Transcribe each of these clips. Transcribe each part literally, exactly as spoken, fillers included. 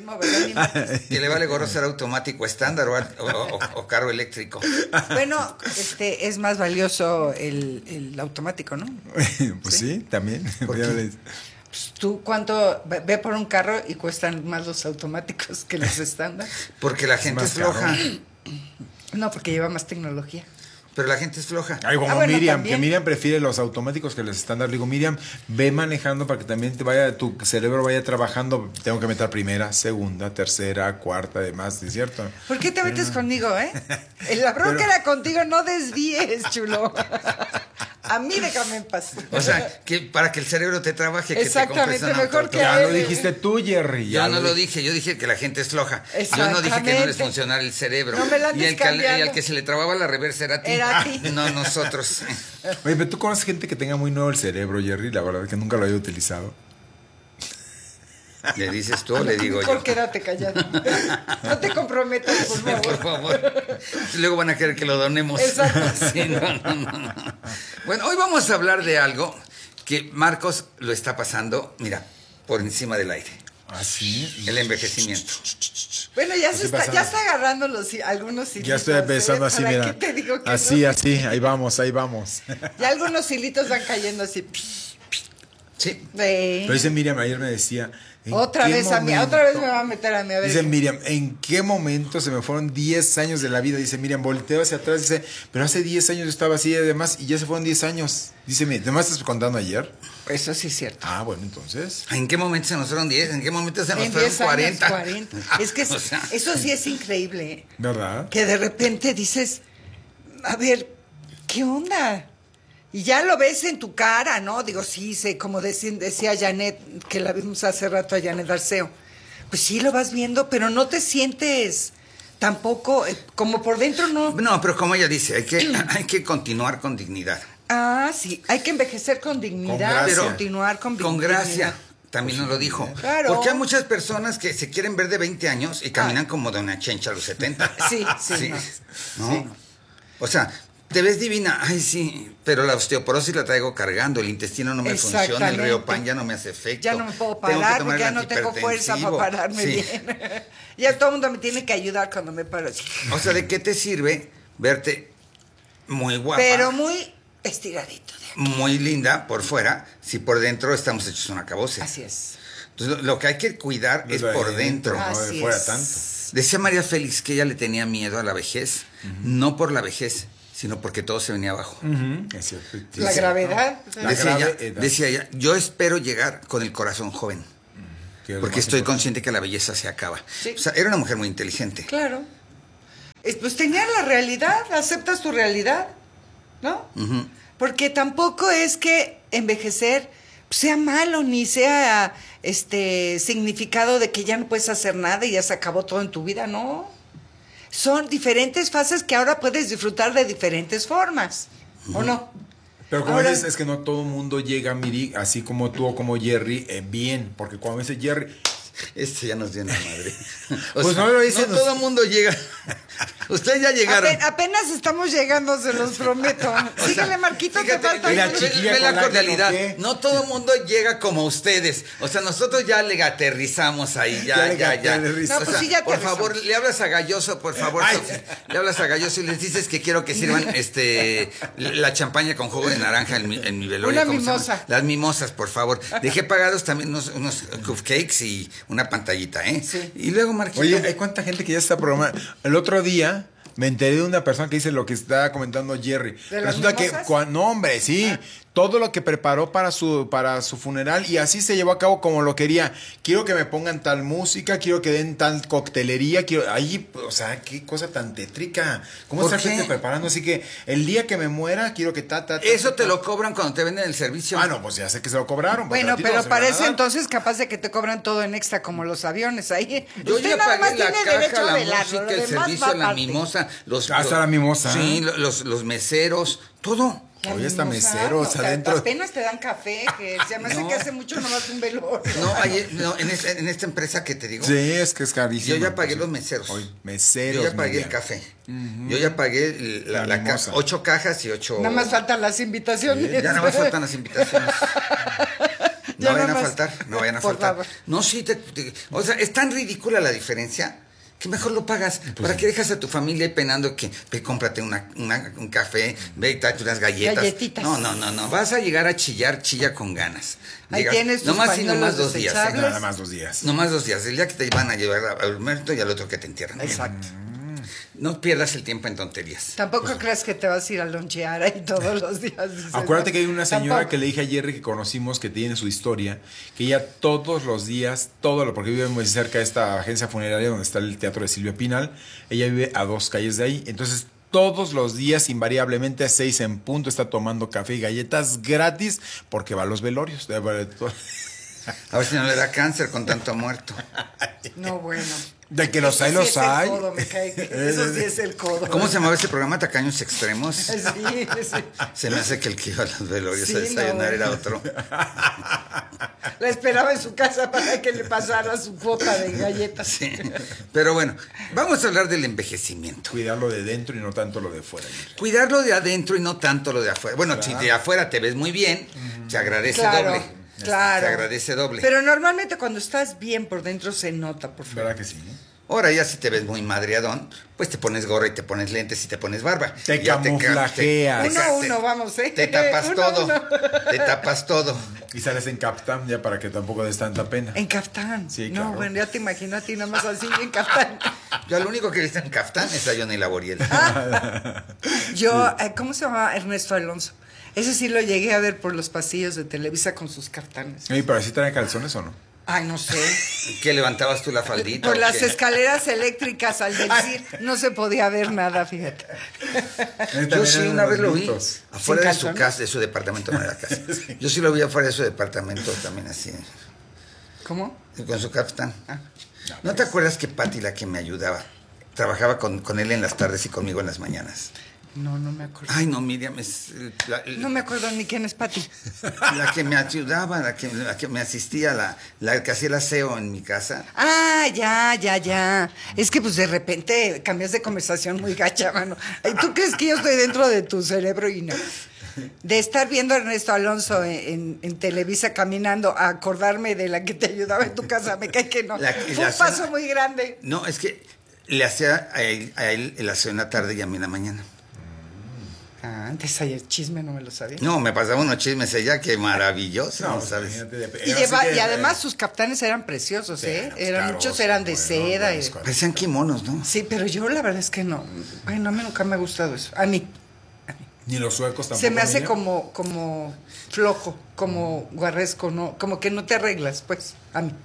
mismo, ¿verdad? Que le vale gorro ser automático estándar o, o, o, o carro eléctrico. Bueno, este es más valioso el, el automático, ¿no? Pues sí, sí también. Pues tú, ¿cuánto? Ve por un carro y cuestan más los automáticos que los estándar. Porque la gente es, es floja. No, porque lleva más tecnología. Pero la gente es floja. Ay, como ah, bueno, Miriam, ¿también? que Miriam prefiere los automáticos que los estándar. Digo, Miriam, ve manejando para que también te vaya, tu cerebro vaya trabajando. Tengo que meter primera, segunda, tercera, cuarta, además, ¿es cierto? ¿Por qué te metes Pero... conmigo, eh? La bronca Pero... era contigo, no desvíes, chulo. A mí déjame en paz. O sea, que para que el cerebro te trabaje, que exactamente, te mejor que ya lo dijiste tú, Jerry. Yo no lo dije, yo dije que la gente es floja. Yo no dije que no les funcionara el cerebro. No me la y, el que, y al que se le trababa la reversa era a ti. Era a ti. No nosotros. Oye, pero tú conoces gente que tenga muy nuevo el cerebro, Jerry, la verdad que nunca lo haya utilizado. ¿Le dices tú o le digo mejor yo? Quédate callado. No te comprometas, por favor. Por favor. Luego van a querer que lo donemos. Exacto. Sí, no, no, no. Bueno, hoy vamos a hablar de algo que Marcos lo está pasando, mira, por encima del aire. ¿Ah, sí? El envejecimiento. Bueno, ya se está, ya está agarrando los, algunos hilitos. Ya estoy empezando ¿eh? así, mira. Te digo que así, no? así, ahí vamos, ahí vamos. Ya algunos hilitos van cayendo así. Sí. Pero dice Miriam, ayer me decía... Otra vez momento, a mí, otra vez me va a meter a mí. A ver. Dice Miriam, ¿en qué momento se me fueron diez años de la vida? Dice Miriam, volteo hacia atrás, dice, pero hace diez años yo estaba así y además, y ya se fueron diez años. Dice, ¿te me estás contando ayer? Eso sí es cierto. Ah, bueno, entonces. ¿En qué momento se nos fueron diez? ¿En qué momento se nos en fueron cuarenta? cuarenta. Es que es, o sea, eso sí es increíble. ¿Verdad? Que de repente dices, a ver, ¿qué onda? Y ya lo ves en tu cara, ¿no? Digo, sí, sé, como decía, decía Janet, que la vimos hace rato a Janet Arceo. Pues sí, lo vas viendo, pero no te sientes tampoco, eh, como por dentro no. No, pero como ella dice, hay que, hay que continuar con dignidad. Ah, sí, hay que envejecer con dignidad, con pero continuar con Con dignidad. gracia. También nos lo dijo. Claro. Porque hay muchas personas que se quieren ver de veinte años y caminan ah. como de una chencha a los setenta. Sí, sí. sí. No. ¿No? Sí. O sea, te ves divina, ay sí, pero la osteoporosis la traigo cargando, el intestino no me funciona, el riopan ya no me hace efecto. Ya no me puedo parar porque ya no tengo fuerza para pararme sí. bien. Ya todo el mundo me tiene que ayudar cuando me paro así. O sea, ¿de qué te sirve verte muy guapa? Pero muy estiradito. Muy linda por fuera, si por dentro estamos hechos una cabose. Así es. Entonces, lo que hay que cuidar es de por dentro. dentro no de fuera tanto. Decía María Félix que ella le tenía miedo a la vejez, uh-huh. no por la vejez, sino porque todo se venía abajo. Uh-huh. Es cierto. Sí, la gravedad. La decía, grave ella, decía ella, yo espero llegar con el corazón joven, uh-huh. porque estoy consciente que la belleza se acaba. Sí. O sea, era una mujer muy inteligente. Claro. Pues tenía la realidad, aceptas tu realidad, ¿no? Uh-huh. Porque tampoco es que envejecer sea malo, ni sea este significado de que ya no puedes hacer nada y ya se acabó todo en tu vida, ¿no? Son diferentes fases que ahora puedes disfrutar de diferentes formas, ¿o no? Pero como ahora, dices, es que no todo el mundo llega, Miri, así como tú o como Jerry, eh, bien, porque cuando dice Jerry... Este ya nos dio la madre. O pues sea, no lo dicen. No nos... todo el mundo llega. Ustedes ya llegaron. Apen, apenas estamos llegando, se los prometo. Síguele, sea, Marquito, fíjate, te falta. La chiquilla ve la cordialidad. No todo el mundo llega como ustedes. O sea, nosotros ya le aterrizamos ahí, ya, ya, ya. ya. No, o sea, pues sí, ya por favor, le hablas a Galloso, por favor. Le hablas a Galloso y les dices que quiero que sirvan este la champaña con jugo de naranja en mi, en mi velorio. Una mimosa. Las mimosas, por favor. Dejé pagados también unos, unos cupcakes y una pantallita, ¿eh? Sí. Y luego, Marquito. Oye, hay cuánta gente que ya está programando. El otro día me enteré de una persona que dice lo que está comentando Jerry. ¿De Resulta que, no, hombre, sí, ah. todo lo que preparó para su, para su funeral y así se llevó a cabo como lo quería. Quiero que me pongan tal música, quiero que den tal coctelería, quiero, ahí, o sea, qué cosa tan tétrica. ¿Cómo está gente preparando? Así que el día que me muera, quiero que ta, ta, ta. Eso ta, te ta. lo cobran cuando te venden el servicio. Ah, no, pues ya sé que se lo cobraron. Bueno, pero parece entonces capaz de que te cobran todo en extra como los aviones ahí. Yo Usted ya nada más pagué la tiene caja, derecho la a velar, música, lo el demás servicio, va la aparte. mimosa, los, hasta los, la mimosa. Sí, los, los meseros, todo. Hoy está meseros no, adentro. Apenas te dan café, que se me hace no. que hace mucho nomás un velorio. No, hay, no en, esta, en esta empresa que te digo. Sí, es que es carísimo. Yo ya pagué los meseros. Hoy, meseros. Yo ya pagué media. el café. Uh-huh. Yo ya pagué la, la, la ca- ocho cajas y ocho. Nada más faltan las invitaciones. Sí, ya nada más faltan las invitaciones. Ya No vayan a nomás- faltar, no vayan a Por faltar. favor. No, sí, te- te- o sea, es tan ridícula la diferencia que mejor lo pagas. ¿Para qué dejas a tu familia ahí penando que ve, cómprate una, una- un café, ve y tráete unas galletas? Galletitas. No, no, no, no. Vas a llegar a chillar, chilla con ganas. Ahí Llegas- tienes tus nomás y pañuelos nomás dos días. ¿eh? desechables. Nada más dos días. Nomás dos días. El día que te van a llevar al muerto y al otro que te entierran. Exacto. No pierdas el tiempo en tonterías. Tampoco creas que te vas a ir a lonchear ahí todos los días. dices, Acuérdate no, que hay una señora tampoco. que le dije a Jerry que conocimos que tiene su historia, que ella todos los días, todo lo, porque vive muy cerca de esta agencia funeraria donde está el teatro de Silvia Pinal, ella vive a dos calles de ahí, entonces todos los días, invariablemente a seis en punto, está tomando café y galletas gratis porque va a los velorios. A ver si no le da cáncer con tanto muerto. No, bueno. De que los Eso hay, sí los es el hay. codo, me cae que- Eso sí es el codo. ¿Cómo se llamaba ese programa? Tacaños Extremos. Sí, sí. Se me hace que el que iba a los velorios Sí, a desayunar no, era bueno. otro. La esperaba en su casa para que le pasara su cuota de galletas. Sí. Pero bueno, vamos a hablar del envejecimiento. Cuidarlo de dentro y no tanto lo de fuera. Jerry. Cuidarlo de adentro y no tanto lo de afuera. Bueno, si de afuera te ves muy bien, se agradece Claro, doble. claro. Se agradece doble. Pero normalmente cuando estás bien por dentro se nota, por favor. ¿Verdad que sí? Ahora ya si te ves muy madreadón, pues te pones gorra y te pones lentes y te pones barba. Te Ya ca- camuflajeas. te- Uno a te- uno, vamos, ¿eh? Te tapas Uno a todo. uno. Te tapas todo. Y sales en Captam ya para que tampoco des tanta pena. En caftán. Sí, No, claro. bueno, ya te imagino a ti nada más así en caftán. Yo lo único que he visto en Caftán es a Johnny Laboriel. Yo, eh, ¿cómo se llama? Ernesto Alonso. Ese sí lo llegué a ver por los pasillos de Televisa con sus caftanes. Oye, pero así traen calzones o no? Ay, no sé. ¿Qué levantabas tú la faldita? Por o las qué? escaleras eléctricas al decir no se podía ver nada, fíjate. Yo sí una vez lo vi afuera ¿Sin de su calzones? casa, de su departamento, no era casa. Yo sí lo vi afuera de su departamento también así, ¿Cómo? con su caftán. Ah. ¿No te acuerdas que Pati, la que me ayudaba, trabajaba con, con él en las tardes y conmigo en las mañanas? No, no me acuerdo. Ay, no, Miriam, es eh, la, No me acuerdo ni quién es Pati. la que me ayudaba, la que, la que me asistía, la, la que hacía el aseo en mi casa. Ah, ya, ya, ya. Es que pues de repente cambias de conversación muy gacha, mano. Ay, ¿tú crees que yo estoy dentro de tu cerebro y no? De estar viendo a Ernesto Alonso en, en- en Televisa caminando a acordarme de la que te ayudaba en tu casa, me cae que no. La- Fue la un paso zona- muy grande. No, es que le hacía a él, a él el aseo en la tarde y a mí en la mañana. Ah, antes ayer chisme no me lo sabía. No, me pasaba unos chismes allá que maravilloso, ¿no sabes? imagínate, de- Y, ahora lleva- sí que, y además eh, sus captanes eran preciosos, ¿eh? pues, Eran, caros, muchos eran de bueno, seda. y- buenos cuadros. Parecían kimonos, ¿no? Sí, pero yo la verdad es que no. Bueno, a mí nunca me ha gustado eso. A mí. Ni los suecos tampoco. Se me hace Miriam. como, como flojo, como guarresco, ¿no? Como que no te arreglas, pues, a mí.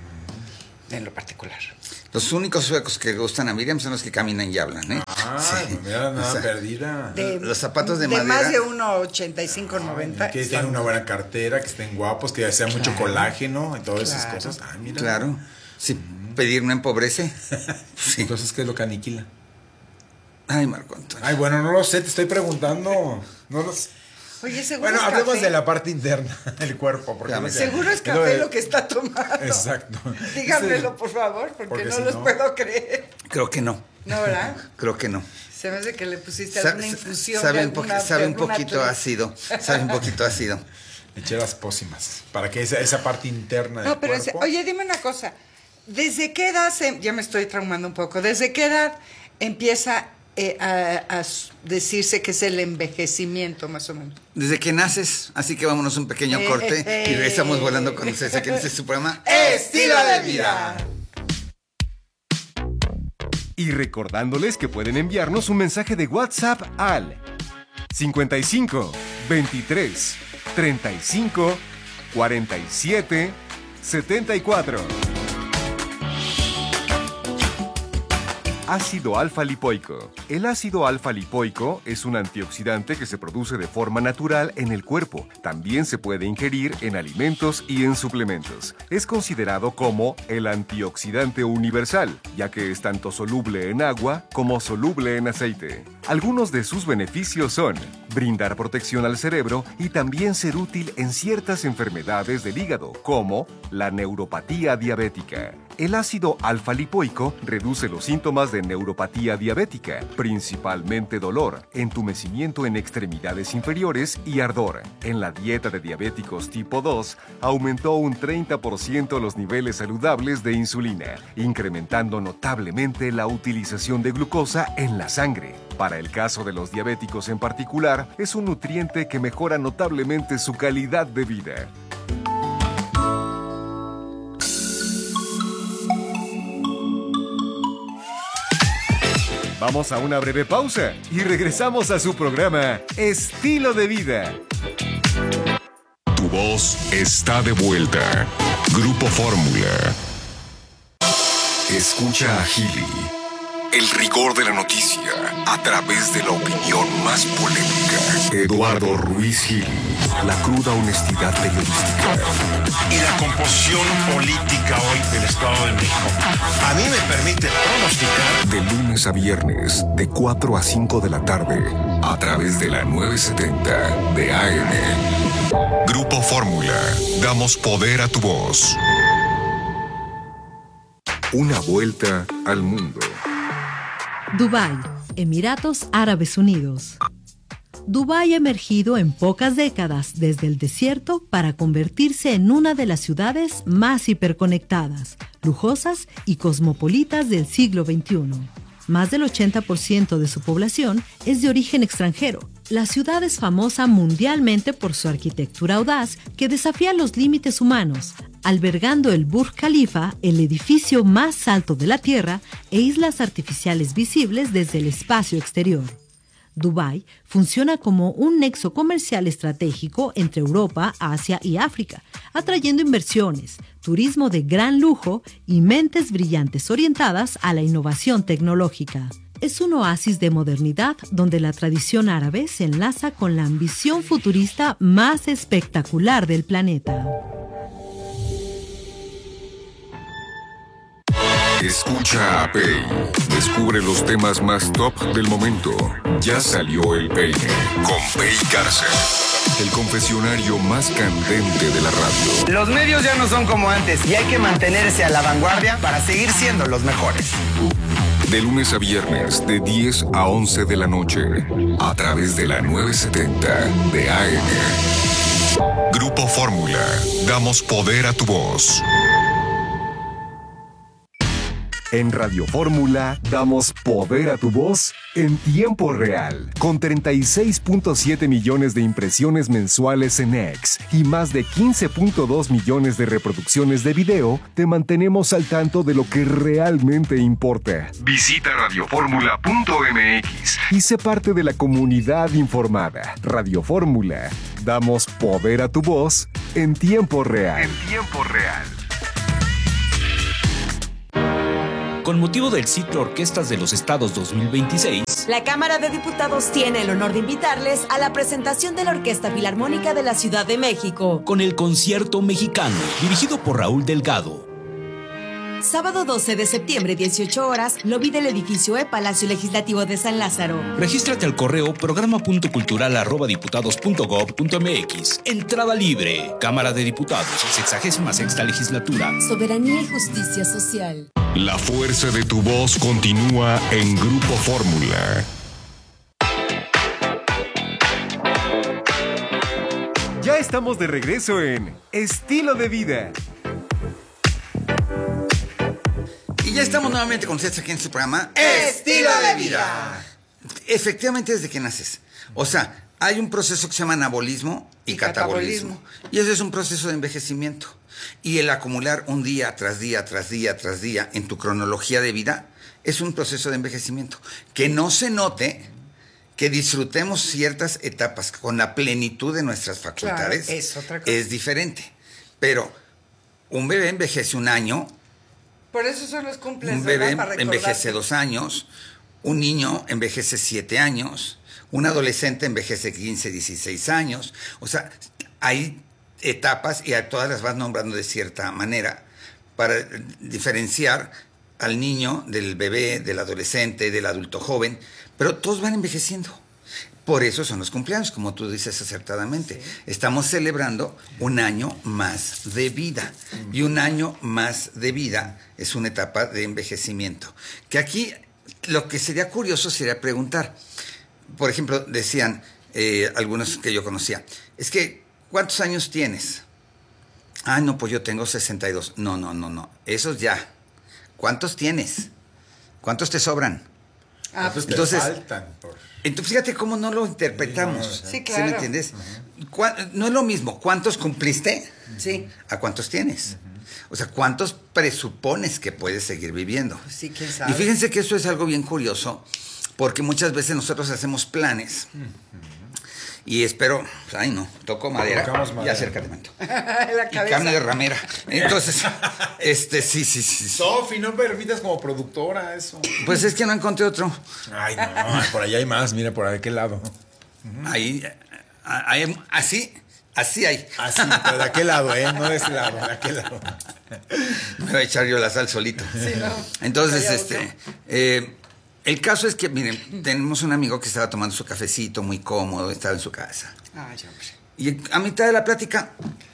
En lo particular. Los únicos suecos que gustan a Miriam son los que caminan y hablan, ¿eh? Ah, Sí. pues mira, nada O sea, perdida. De, Los zapatos de de madera. más de uno ochenta y cinco, noventa. Que tengan una buena cartera, que estén guapos, que sea mucho colágeno y todas esas Claro. cosas. Ah, mira. Claro. Si pedir no empobrece. Sí. Entonces, ¿qué es lo que aniquila? Ay, Marco Antonio. Ay, bueno, no lo sé, te estoy preguntando. No lo sé. Oye, seguro Bueno, es hablemos café. de la parte interna del cuerpo. Porque Ya me no sé. Seguro es lo café de- lo que está tomando. Exacto. Díganmelo, por favor, porque, Porque no si los no- puedo creer. Creo que no. ¿No, verdad? Creo que no. Se me hace que le pusiste Sa- alguna infusión. sabe de un, poqui- alguna- sabe de un alguna poquito tre- ácido. Sabe un poquito ácido. Eché las pócimas. Para que esa, esa parte interna del No, pero ese- cuerpo. oye, dime una cosa. ¿Desde qué edad se, ya me estoy traumando un poco, ¿desde qué edad empieza eh, a, a s- decirse que es el envejecimiento, más o menos? Desde que naces, así que vámonos un pequeño Eh, corte eh, y regresamos eh. volando con ustedes aquí en este su programa. ¡Estilo de vida! Y recordándoles que pueden enviarnos un mensaje de WhatsApp al cincuenta y cinco, veintitrés, treinta y cinco, cuarenta y siete, setenta y cuatro. Ácido alfa-lipoico. El ácido alfa-lipoico es un antioxidante que se produce de forma natural en el cuerpo. También se puede ingerir en alimentos y en suplementos. Es considerado como el antioxidante universal, ya que es tanto soluble en agua como soluble en aceite. Algunos de sus beneficios son brindar protección al cerebro y también ser útil en ciertas enfermedades del hígado, como la neuropatía diabética. El ácido alfa-lipoico reduce los síntomas de neuropatía diabética, principalmente dolor, entumecimiento en extremidades inferiores y ardor. En la dieta de diabéticos tipo dos, aumentó un treinta por ciento los niveles saludables de insulina, incrementando notablemente la utilización de glucosa en la sangre. Para el caso de los diabéticos en particular, es un nutriente que mejora notablemente su calidad de vida. Vamos a una breve pausa y regresamos a su programa Estilo de Vida. Tu voz está de vuelta. Grupo Fórmula. Escucha a Gili. El rigor de la noticia a través de la opinión más polémica. Eduardo Ruiz Gili. La cruda honestidad periodística. Y la composición política hoy del Estado de México. A mí me permite pronosticar. De lunes a viernes, de cuatro a cinco de la tarde, a través de la novecientos setenta de A M. Grupo Fórmula. Damos poder a tu voz. Una vuelta al mundo. Dubái, Emiratos Árabes Unidos. Dubái ha emergido en pocas décadas desde el desierto para convertirse en una de las ciudades más hiperconectadas, lujosas y cosmopolitas del siglo veintiuno. Más del ochenta por ciento de su población es de origen extranjero. La ciudad es famosa mundialmente por su arquitectura audaz que desafía los límites humanos, albergando el Burj Khalifa, el edificio más alto de la Tierra, e islas artificiales visibles desde el espacio exterior. Dubái funciona como un nexo comercial estratégico entre Europa, Asia y África, atrayendo inversiones, turismo de gran lujo y mentes brillantes orientadas a la innovación tecnológica. Es un oasis de modernidad donde la tradición árabe se enlaza con la ambición futurista más espectacular del planeta. Escucha a Pei. Descubre los temas más top del momento. Ya salió el peine con Pei Garza. El confesionario más candente de la radio. Los medios ya no son como antes y hay que mantenerse a la vanguardia para seguir siendo los mejores. De lunes a viernes, de diez a once de la noche, a través de la novecientos setenta de A M. Grupo Fórmula. Damos poder a tu voz. En Radio Fórmula damos poder a tu voz en tiempo real. Con treinta y seis punto siete millones de impresiones mensuales en X y más de quince punto dos millones de reproducciones de video, te mantenemos al tanto de lo que realmente importa. Visita radioformula punto m x y sé parte de la comunidad informada. Radio Fórmula. Damos poder a tu voz en tiempo real. En tiempo real. Con motivo del ciclo Orquestas de los Estados dos mil veintiséis, la Cámara de Diputados tiene el honor de invitarles a la presentación de la Orquesta Filarmónica de la Ciudad de México, con el Concierto Mexicano, dirigido por Raúl Delgado. Sábado doce de septiembre, dieciocho horas, lobby del edificio E, Palacio Legislativo de San Lázaro. Regístrate al correo programa punto cultural arroba diputados punto gob punto m x. Entrada libre. Cámara de Diputados, sexagésima sexta legislatura. Soberanía y justicia social. La fuerza de tu voz continúa en Grupo Fórmula. Ya estamos de regreso en Estilo de Vida. Y ya estamos nuevamente con ustedes aquí en su programa Estilo de Vida. Efectivamente, desde que naces. O sea, hay un proceso que se llama anabolismo y, y catabolismo. catabolismo. Y ese es un proceso de envejecimiento. Y el acumular un día tras día, tras día, tras día en tu cronología de vida es un proceso de envejecimiento. Que no se note, que disfrutemos ciertas etapas con la plenitud de nuestras facultades, claro, es otra cosa. Es diferente. Pero un bebé envejece un año. Por eso son los cumples. Un bebé envejece dos años. Un niño envejece siete años. Un adolescente envejece quince, dieciséis años. O sea, hay etapas y a todas las vas nombrando de cierta manera para diferenciar al niño, del bebé, del adolescente, del adulto joven, pero todos van envejeciendo. Por eso son los cumpleaños, como tú dices acertadamente. Sí. Estamos celebrando un año más de vida. Mm. Y un año más de vida es una etapa de envejecimiento. Que aquí lo que sería curioso sería preguntar. Por ejemplo, decían eh, algunos que yo conocía, es que, ¿cuántos años tienes? Ah, no, pues yo tengo sesenta y dos. No, no, no, no. Esos ya. ¿Cuántos tienes? ¿Cuántos te sobran? Ah, pues entonces, te faltan. Por... entonces, fíjate cómo no lo interpretamos. Sí, claro. ¿Sí me entiendes? Uh-huh. No es lo mismo cuántos cumpliste sí. a cuántos tienes. Uh-huh. O sea, cuántos presupones que puedes seguir viviendo. Sí, quién sabe. Y fíjense que eso es algo bien curioso, porque muchas veces nosotros hacemos planes. Uh-huh. Y espero, ay no, toco madera, madera. Y acercamiento. La cabeza. Y carne de ramera. Entonces, este, sí, sí, sí. Sofi, no me permitas como productora eso. Pues es que no encontré otro. Ay, no, por allá hay más, mire, por aquel lado. Ahí, ahí, así, así hay. Así, pero de aquel lado, ¿eh? No de ese lado, de aquel lado. Me voy a echar yo la sal solito. Sí, no. Entonces, este... Eh, el caso es que, miren, tenemos un amigo que estaba tomando su cafecito muy cómodo, estaba en su casa. Ay, hombre. Y a mitad de la plática,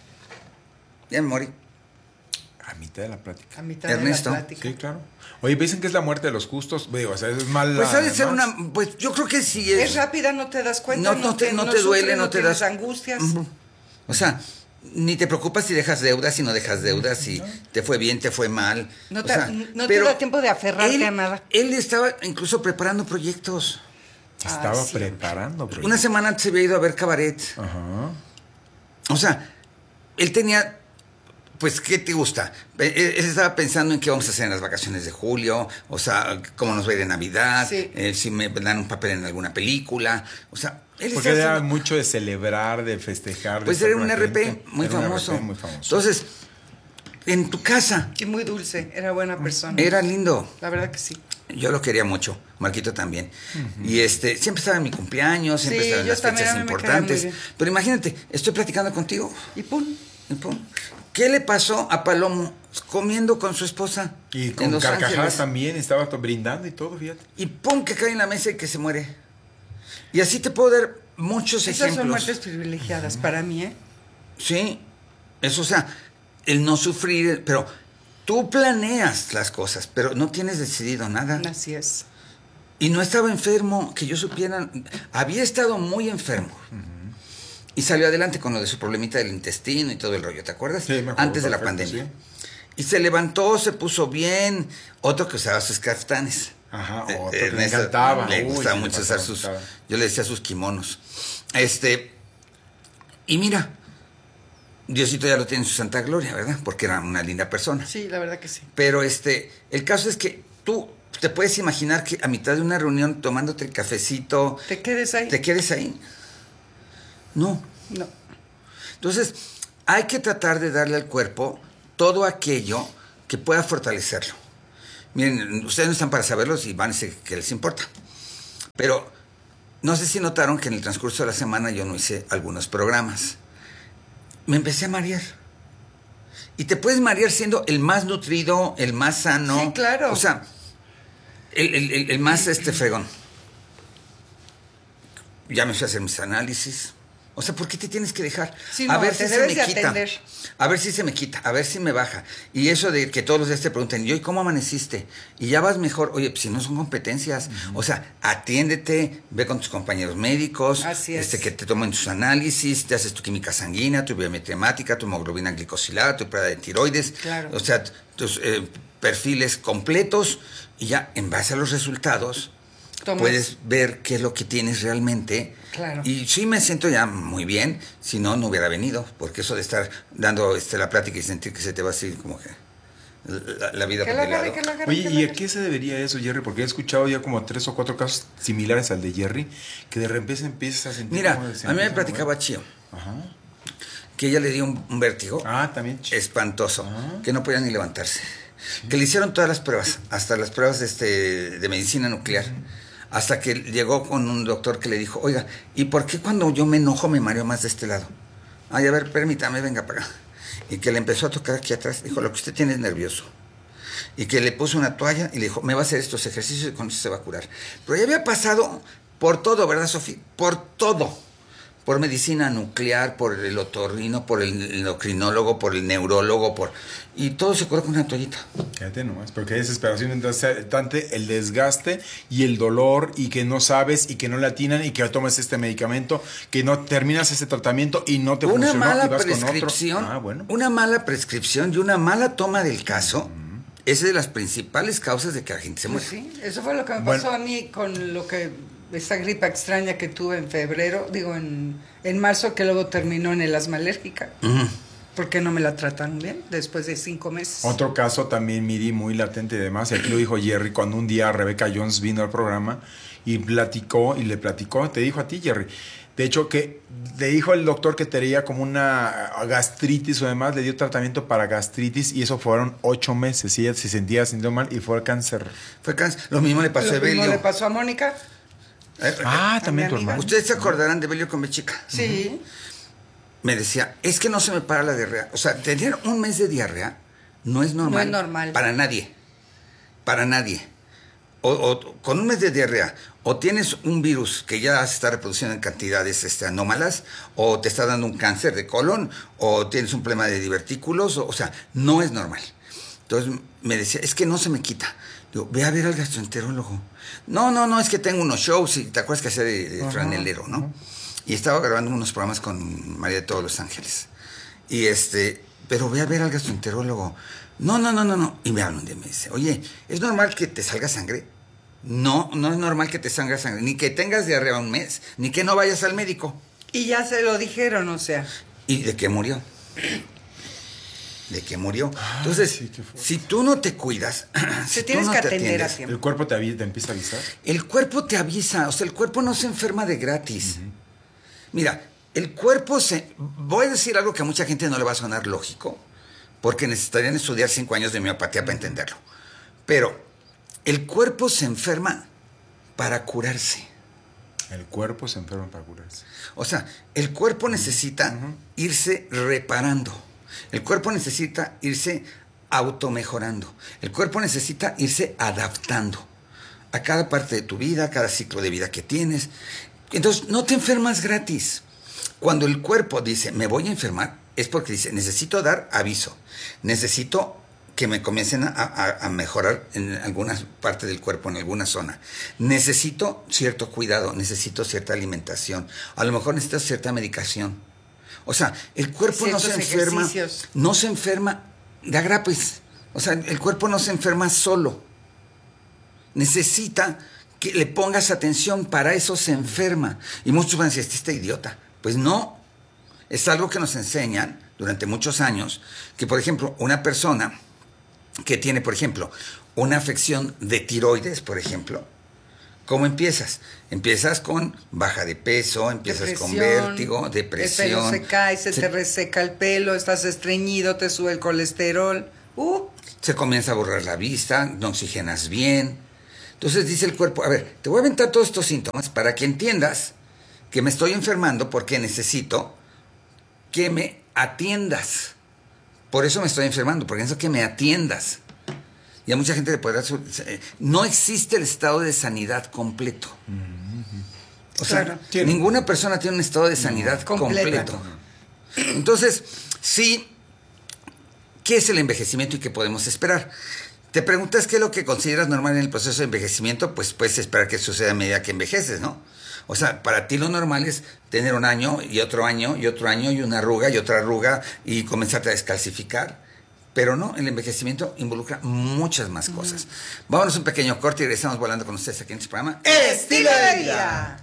ya me morí. A mitad de la plática. A mitad Ernesto. de la plática. Sí, claro. Oye, dicen que es la muerte de los justos. Digo, o sea, es mala. Pues ha de ser una... Pues yo creo que sí es... Es rápida, no te das cuenta. No, no, no te, no te duele, no, no te das... angustias. Uh-huh. O sea... Ni te preocupas si dejas deudas, si no dejas deudas, si no. te fue bien, te fue mal. No, te, o sea, no te da tiempo de aferrarte él, a nada. Él estaba incluso preparando proyectos. Estaba ah, sí. preparando proyectos. Una semana antes se había ido a ver cabaret. Ajá. O sea, él tenía... Pues, ¿qué te gusta? Él, él estaba pensando en qué vamos a hacer en las vacaciones de julio, o sea, cómo nos va a ir de Navidad, sí. eh, si me dan un papel en alguna película, o sea... Él Porque era haciendo... mucho de celebrar, de festejar. Pues de era un R P muy famoso. R P muy famoso. Entonces, en tu casa... Y muy dulce, era buena persona. Era lindo. La verdad que sí. Yo lo quería mucho, Marquito también. Uh-huh. Y este, siempre estaba en mi cumpleaños, siempre sí, estaba en las fechas importantes. Pero imagínate, estoy platicando contigo. Y pum. Y pum. ¿Qué le pasó a Palomo comiendo con su esposa? Y con carcajadas también, estaba brindando y todo, fíjate. Y pum, que cae en la mesa y que se muere. Y así te puedo dar muchos Esas ejemplos. Esas son muertes privilegiadas para mí, ¿eh? Sí, eso, o sea, el no sufrir, pero tú planeas las cosas, pero no tienes decidido nada. Así es. Y no estaba enfermo, que yo supiera, había estado muy enfermo. Uh-huh. Y salió adelante con lo de su problemita del intestino y todo el rollo, ¿te acuerdas? Sí, me acuerdo, antes de la perfecto, pandemia. Sí. Y se levantó, se puso bien. Otro que usaba sus caftanes. Ajá, otro eh, que le encantaba. Le Uy, gustaba sí, mucho le usar pasaba, sus... pasaba. Yo le decía sus kimonos. Este... Y mira, Diosito ya lo tiene en su santa gloria, ¿verdad? Porque era una linda persona. Sí, la verdad que sí. Pero este... El caso es que tú te puedes imaginar que a mitad de una reunión tomándote el cafecito... ¿Te quedes ahí? ¿Te quedes ahí? No. No. Entonces, hay que tratar de darle al cuerpo todo aquello que pueda fortalecerlo. Miren, ustedes no están para saberlo y van a decir que les importa. Pero no sé si notaron que en el transcurso de la semana yo no hice algunos programas. Me empecé a marear. Y te puedes marear siendo el más nutrido, el más sano. Sí, claro. O sea, el, el, el más este fregón. Ya me fui a hacer mis análisis. O sea, ¿por qué te tienes que dejar? Sí, a no, ver te si se debes me de quita. atender. A ver si se me quita, a ver si me baja. Y eso de que todos los días te pregunten, ¿y hoy cómo amaneciste? Y ya vas mejor. Oye, pues si no son competencias. Uh-huh. O sea, atiéndete, ve con tus compañeros médicos. Así es. Este, que te tomen tus análisis, te haces tu química sanguínea, tu biometría hemática, tu hemoglobina glicosilada, tu prueba de tiroides. Claro. O sea, tus eh, perfiles completos. Y ya, en base a los resultados, Tomas. puedes ver qué es lo que tienes realmente. Claro. Y sí me siento ya muy bien, si no, no hubiera venido, porque eso de estar dando este, la plática y sentir que se te va así como que la, la vida que por el lado. Que la agarre, Oye, que ¿y la a qué se debería eso, Jerry? Porque he escuchado ya como tres o cuatro casos similares al de Jerry, que de repente empiezas a sentir... Mira, como a mí me platicaba Chío, Ajá. que ella le dio un, un vértigo ah, también espantoso, Ajá. que no podía ni levantarse, sí. que le hicieron todas las pruebas, hasta las pruebas de, este, de medicina nuclear, uh-huh. hasta que llegó con un doctor que le dijo, oiga, ¿y por qué cuando yo me enojo me mareo más de este lado? Ay, a ver, permítame, venga para acá. Y que le empezó a tocar aquí atrás, dijo, lo que usted tiene es nervioso. y que le puso una toalla y le dijo, me va a hacer estos ejercicios y con eso se va a curar. Pero ya había pasado por todo, ¿verdad, Sofía? Por todo. Por medicina nuclear, por el otorrino, por el endocrinólogo, por el neurólogo, por y todo se curó con una toallita. Fíjate nomás, porque hay desesperación, entonces tanto el desgaste y el dolor y que no sabes y que no le atinan y que tomas este medicamento, que no terminas ese tratamiento y no te una funcionó mala y vas prescripción, con otro. Ah, bueno. Una mala prescripción y una mala toma del caso uh-huh. es de las principales causas de que la gente se muere. Pues sí, eso fue lo que me bueno. pasó a mí con lo que esta gripa extraña que tuve en febrero, digo en, en marzo, que luego terminó en el asma alérgica. Uh-huh. Porque no me la trataron bien después de cinco meses. Otro caso también, Miri, muy latente y demás, y aquí lo dijo Jerry, cuando un día Rebeca Jones vino al programa y platicó, y le platicó, te dijo a ti, Jerry, de hecho que le dijo el doctor que tenía como una gastritis o demás, le dio tratamiento para gastritis y eso fueron ocho meses, y ella se sentía sintiendo mal y fue cáncer. Fue cáncer, lo mismo le pasó lo a Evelio. Lo mismo le pasó a Mónica. Eh, ah, también tu hermano. Ustedes se acordarán de Evelio con mi chica. Sí. Uh-huh. Me decía, es que no se me para la diarrea. O sea, tener un mes de diarrea no es normal. No es normal. Para nadie. Para nadie. O, o con un mes de diarrea, o tienes un virus que ya se está reproduciendo en cantidades este, anómalas, o te está dando un cáncer de colon, o tienes un problema de divertículos, o, o sea, no es normal. Entonces me decía, es que no se me quita. Digo, ve a ver al gastroenterólogo. No, no, no, es que tengo unos shows, y te acuerdas que hacía de, de uh-huh. franelero, ¿no? Uh-huh. Y estaba grabando unos programas con María de todos los Ángeles. Y este, pero ve a ver al gastroenterólogo. No, no, no, no, no. Y me hablan de me dice, oye, ¿es normal que te salga sangre? No, no es normal que te salga sangre. Ni que tengas diarrea un mes, ni que no vayas al médico. Y ya se lo dijeron, o sea. ¿Y de qué murió? De que murió. Entonces, sí, si tú no te cuidas, si tú tienes no que te atender atiendes, a tiempo. ¿El cuerpo te, te empieza a avisar? El cuerpo te avisa, o sea, el cuerpo no se enferma de gratis. Uh-huh. Mira, el cuerpo se... Voy a decir algo que a mucha gente no le va a sonar lógico, porque necesitarían estudiar cinco años de homeopatía para entenderlo. Pero el cuerpo se enferma para curarse. El cuerpo se enferma para curarse. O sea, el cuerpo necesita uh-huh. irse reparando. El cuerpo necesita irse automejorando. El cuerpo necesita irse adaptando a cada parte de tu vida, a cada ciclo de vida que tienes. Entonces, no te enfermas gratis. Cuando el cuerpo dice, me voy a enfermar, es porque dice, necesito dar aviso. Necesito que me comiencen a, a, a mejorar en alguna parte del cuerpo, en alguna zona. Necesito cierto cuidado, necesito cierta alimentación. A lo mejor necesito cierta medicación. O sea, el cuerpo no se enferma, ejercicios. no se enferma de agrapes. O sea, el cuerpo no se enferma solo. Necesita que le pongas atención, para eso se enferma. Y muchos van a decir, este está idiota. Pues no, es algo que nos enseñan durante muchos años, que por ejemplo, una persona que tiene, por ejemplo, una afección de tiroides, por ejemplo, ¿cómo empiezas? Empiezas con baja de peso, empiezas depresión, con vértigo, depresión. El pelo se cae, se, se te reseca el pelo, estás estreñido, te sube el colesterol. Uh. Se comienza a borrar la vista, no oxigenas bien. Entonces dice el cuerpo, a ver, te voy a aventar todos estos síntomas para que entiendas que me estoy enfermando porque necesito que me atiendas. Por eso me estoy enfermando, porque necesito que me atiendas. Y a mucha gente le podrá... No existe el estado de sanidad completo. O sea, claro. ninguna persona tiene un estado de sanidad no, completo. Entonces, sí, ¿qué es el envejecimiento y qué podemos esperar? Te preguntas qué es lo que consideras normal en el proceso de envejecimiento, pues puedes esperar que suceda a medida que envejeces, ¿no? O sea, para ti lo normal es tener un año y otro año y otro año y una arruga y otra arruga y comenzarte a descalcificar. Pero no, el envejecimiento involucra muchas más cosas. Uh-huh. Vámonos un pequeño corte y regresamos volando con ustedes aquí en este programa. ¡Estilo de Vida!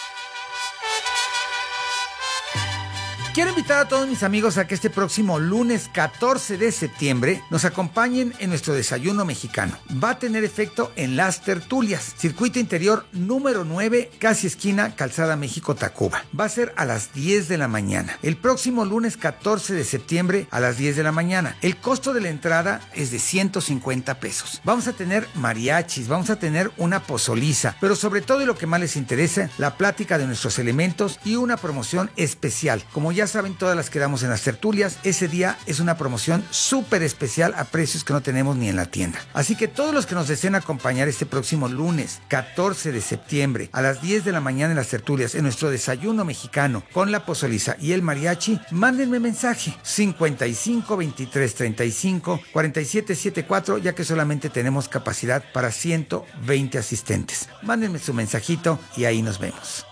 Quiero invitar a todos mis amigos a que este próximo lunes catorce de septiembre nos acompañen en nuestro desayuno mexicano. Va a tener efecto en Las Tertulias, circuito interior número nueve, casi esquina Calzada México-Tacuba. Va a ser a las diez de la mañana. El próximo lunes catorce de septiembre a las diez de la mañana. El costo de la entrada es de ciento cincuenta pesos. Vamos a tener mariachis, vamos a tener una pozoliza, pero sobre todo y lo que más les interesa, la plática de nuestros elementos y una promoción especial. Como ya ya saben, todas las que damos en las tertulias, ese día es una promoción súper especial a precios que no tenemos ni en la tienda. Así que todos los que nos deseen acompañar este próximo lunes, catorce de septiembre, a las diez de la mañana en las tertulias, en nuestro desayuno mexicano, con la pozoliza y el mariachi, mándenme mensaje cincuenta y cinco, veintitrés, treinta y cinco, cuarenta y siete setenta y cuatro, ya que solamente tenemos capacidad para ciento veinte asistentes. Mándenme su mensajito y ahí nos vemos.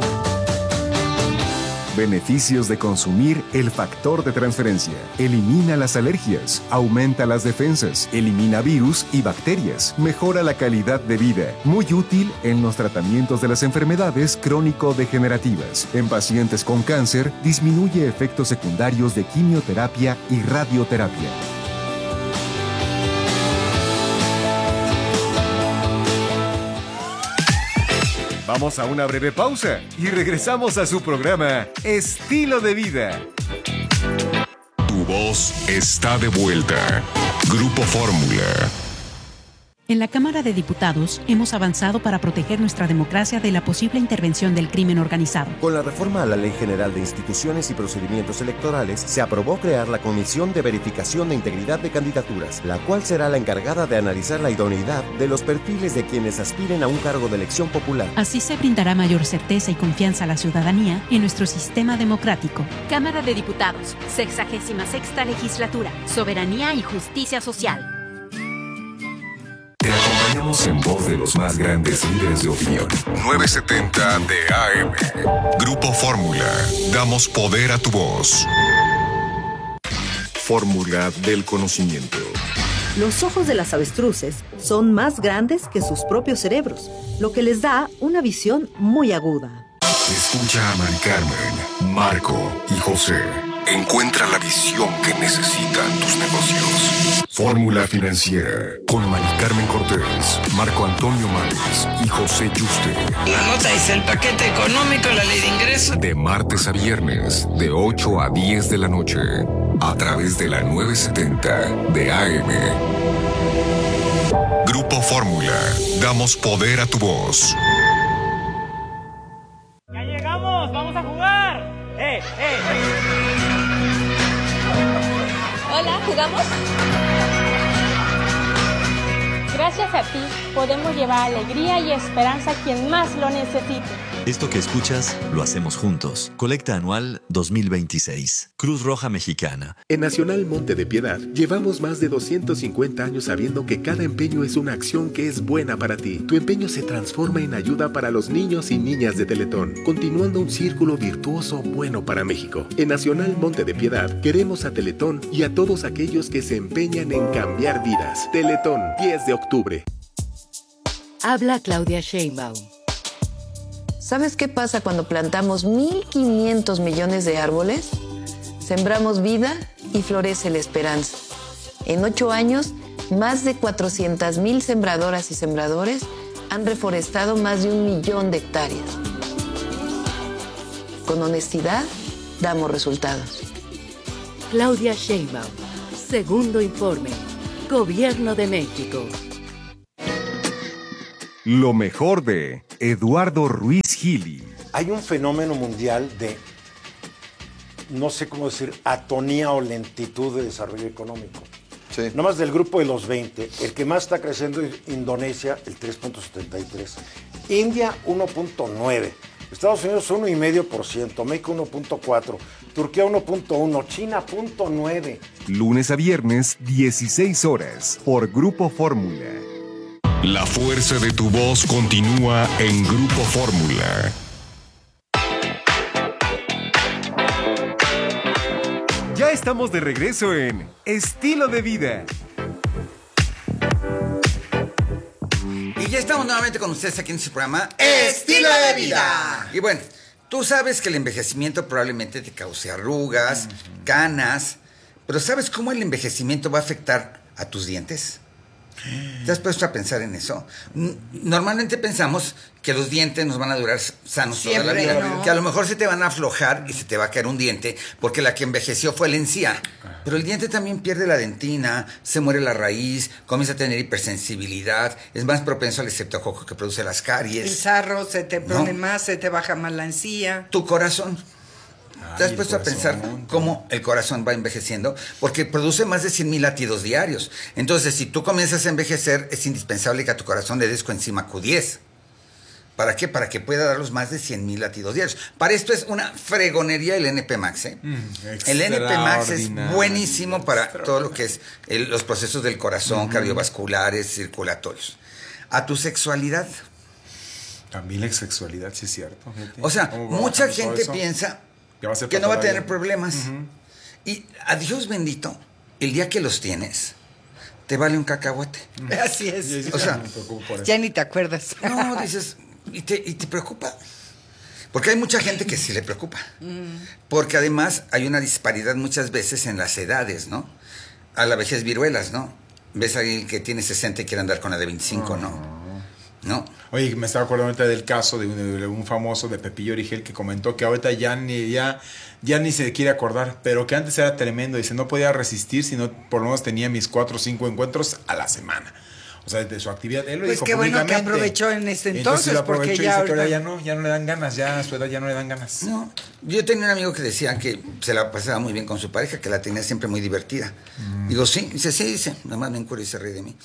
Beneficios de consumir el factor de transferencia. Elimina las alergias, aumenta las defensas, elimina virus y bacterias, mejora la calidad de vida. Muy útil en los tratamientos de las enfermedades crónico-degenerativas. En pacientes con cáncer, disminuye efectos secundarios de quimioterapia y radioterapia. Vamos a una breve pausa y regresamos a su programa Estilo de Vida. Tu voz está de vuelta. Grupo Fórmula. En la Cámara de Diputados hemos avanzado para proteger nuestra democracia de la posible intervención del crimen organizado. Con la reforma a la Ley General de Instituciones y Procedimientos Electorales, se aprobó crear la Comisión de Verificación de Integridad de Candidaturas, la cual será la encargada de analizar la idoneidad de los perfiles de quienes aspiren a un cargo de elección popular. Así se brindará mayor certeza y confianza a la ciudadanía en nuestro sistema democrático. Cámara de Diputados, sexagésima sexta legislatura, soberanía y justicia social. Te acompañamos en voz de los más grandes líderes de opinión. novecientos setenta de A M. Grupo Fórmula. Damos poder a tu voz. Fórmula del conocimiento. Los ojos de las avestruces son más grandes que sus propios cerebros, lo que les da una visión muy aguda. Escucha a Mari Carmen, Marco y José. Encuentra la visión que necesitan tus negocios. Fórmula Financiera con Mari Carmen Cortés, Marco Antonio Márquez y José Yuste. La nota es el paquete económico, la ley de ingresos. De martes a viernes, de ocho a diez de la noche, a través de la novecientos setenta de A M. Grupo Fórmula. Damos poder a tu voz. ¡Ya llegamos! ¡Vamos a jugar! ¡Eh, eh! Hola, ¿jugamos? Gracias a ti podemos llevar alegría y esperanza a quien más lo necesite. Esto que escuchas, lo hacemos juntos. Colecta anual dos mil veintiséis. Cruz Roja Mexicana. En Nacional Monte de Piedad, llevamos más de doscientos cincuenta años sabiendo que cada empeño es una acción que es buena para ti. Tu empeño se transforma en ayuda para los niños y niñas de Teletón, continuando un círculo virtuoso bueno para México. En Nacional Monte de Piedad, queremos a Teletón y a todos aquellos que se empeñan en cambiar vidas. Teletón, diez de octubre. Habla Claudia Sheinbaum. ¿Sabes qué pasa cuando plantamos mil quinientos millones de árboles? Sembramos vida y florece la esperanza. En ocho años, más de cuatrocientas mil sembradoras y sembradores han reforestado más de un millón de hectáreas. Con honestidad, damos resultados. Claudia Sheinbaum, segundo informe, Gobierno de México. Lo mejor de Eduardo Ruiz Gili. Hay un fenómeno mundial de, no sé cómo decir, atonía o lentitud de desarrollo económico. Sí. Nomás del grupo de los veinte, el que más está creciendo es Indonesia, el tres punto setenta y tres. India, uno punto nueve. Estados Unidos, uno coma cinco por ciento. México, uno punto cuatro. Turquía, uno punto uno. China, uno punto nueve. Lunes a viernes, dieciséis horas, por Grupo Fórmula. La fuerza de tu voz continúa en Grupo Fórmula. Ya estamos de regreso en Estilo de Vida. Y ya estamos nuevamente con ustedes aquí en su programa Estilo de Vida. Y bueno, tú sabes que el envejecimiento probablemente te cause arrugas, uh-huh. canas, pero ¿sabes cómo el envejecimiento va a afectar a tus dientes? ¿Te has puesto a pensar en eso? Normalmente pensamos que los dientes nos van a durar sanos Siempre, toda la vida, ¿no? Que a lo mejor se te van a aflojar y se te va a caer un diente porque la que envejeció fue la encía. Pero el diente también pierde la dentina, se muere la raíz, comienza a tener hipersensibilidad, es más propenso al estreptococo que produce las caries. El sarro se te pone ¿no? más, se te baja más la encía. Tu corazón. ¿Te has puesto a pensar cómo el corazón va envejeciendo? Porque produce más de cien mil latidos diarios. Entonces, si tú comienzas a envejecer, es indispensable que a tu corazón le des coenzima Q diez. ¿Para qué? Para que pueda dar los más de cien mil latidos diarios. Para esto es una fregonería el N P Max. ¿eh? Mm, el N P Max es buenísimo para todo lo que es el, los procesos del corazón, uh-huh. cardiovasculares, circulatorios. A tu sexualidad. También la sexualidad, sí es cierto. Gente. O sea, mucha gente piensa que, que no va a tener problemas. Uh-huh. Y a Dios bendito, el día que los tienes, te vale un cacahuate. Así es. O sea, ya ni te acuerdas. No, dices... Y te, y te preocupa. Porque hay mucha gente que sí le preocupa. Mm. Porque además hay una disparidad muchas veces en las edades, ¿no? A la vejez viruelas, ¿no? Ves a alguien que tiene sesenta y quiere andar con la de veinticinco, oh. ¿no? ¿No? Oye, me estaba acordando ahorita del caso de un, de un famoso de Pepillo Origel que comentó que ahorita ya ni, ya, ya ni se quiere acordar, pero que antes era tremendo. Dice, no podía resistir, sino por lo menos tenía mis cuatro o cinco encuentros a la semana. O sea, de su actividad, él lo pues dijo qué bueno que aprovechó en este entonces, entonces lo aprovechó porque ya, y dice que ahora ya no, ya no le dan ganas, ya a su edad ya no le dan ganas. No, yo tenía un amigo que decía que se la pasaba muy bien con su pareja, que la tenía siempre muy divertida. Mm. Digo, sí, dice, sí, dice, nada más me encura y se ríe de mí.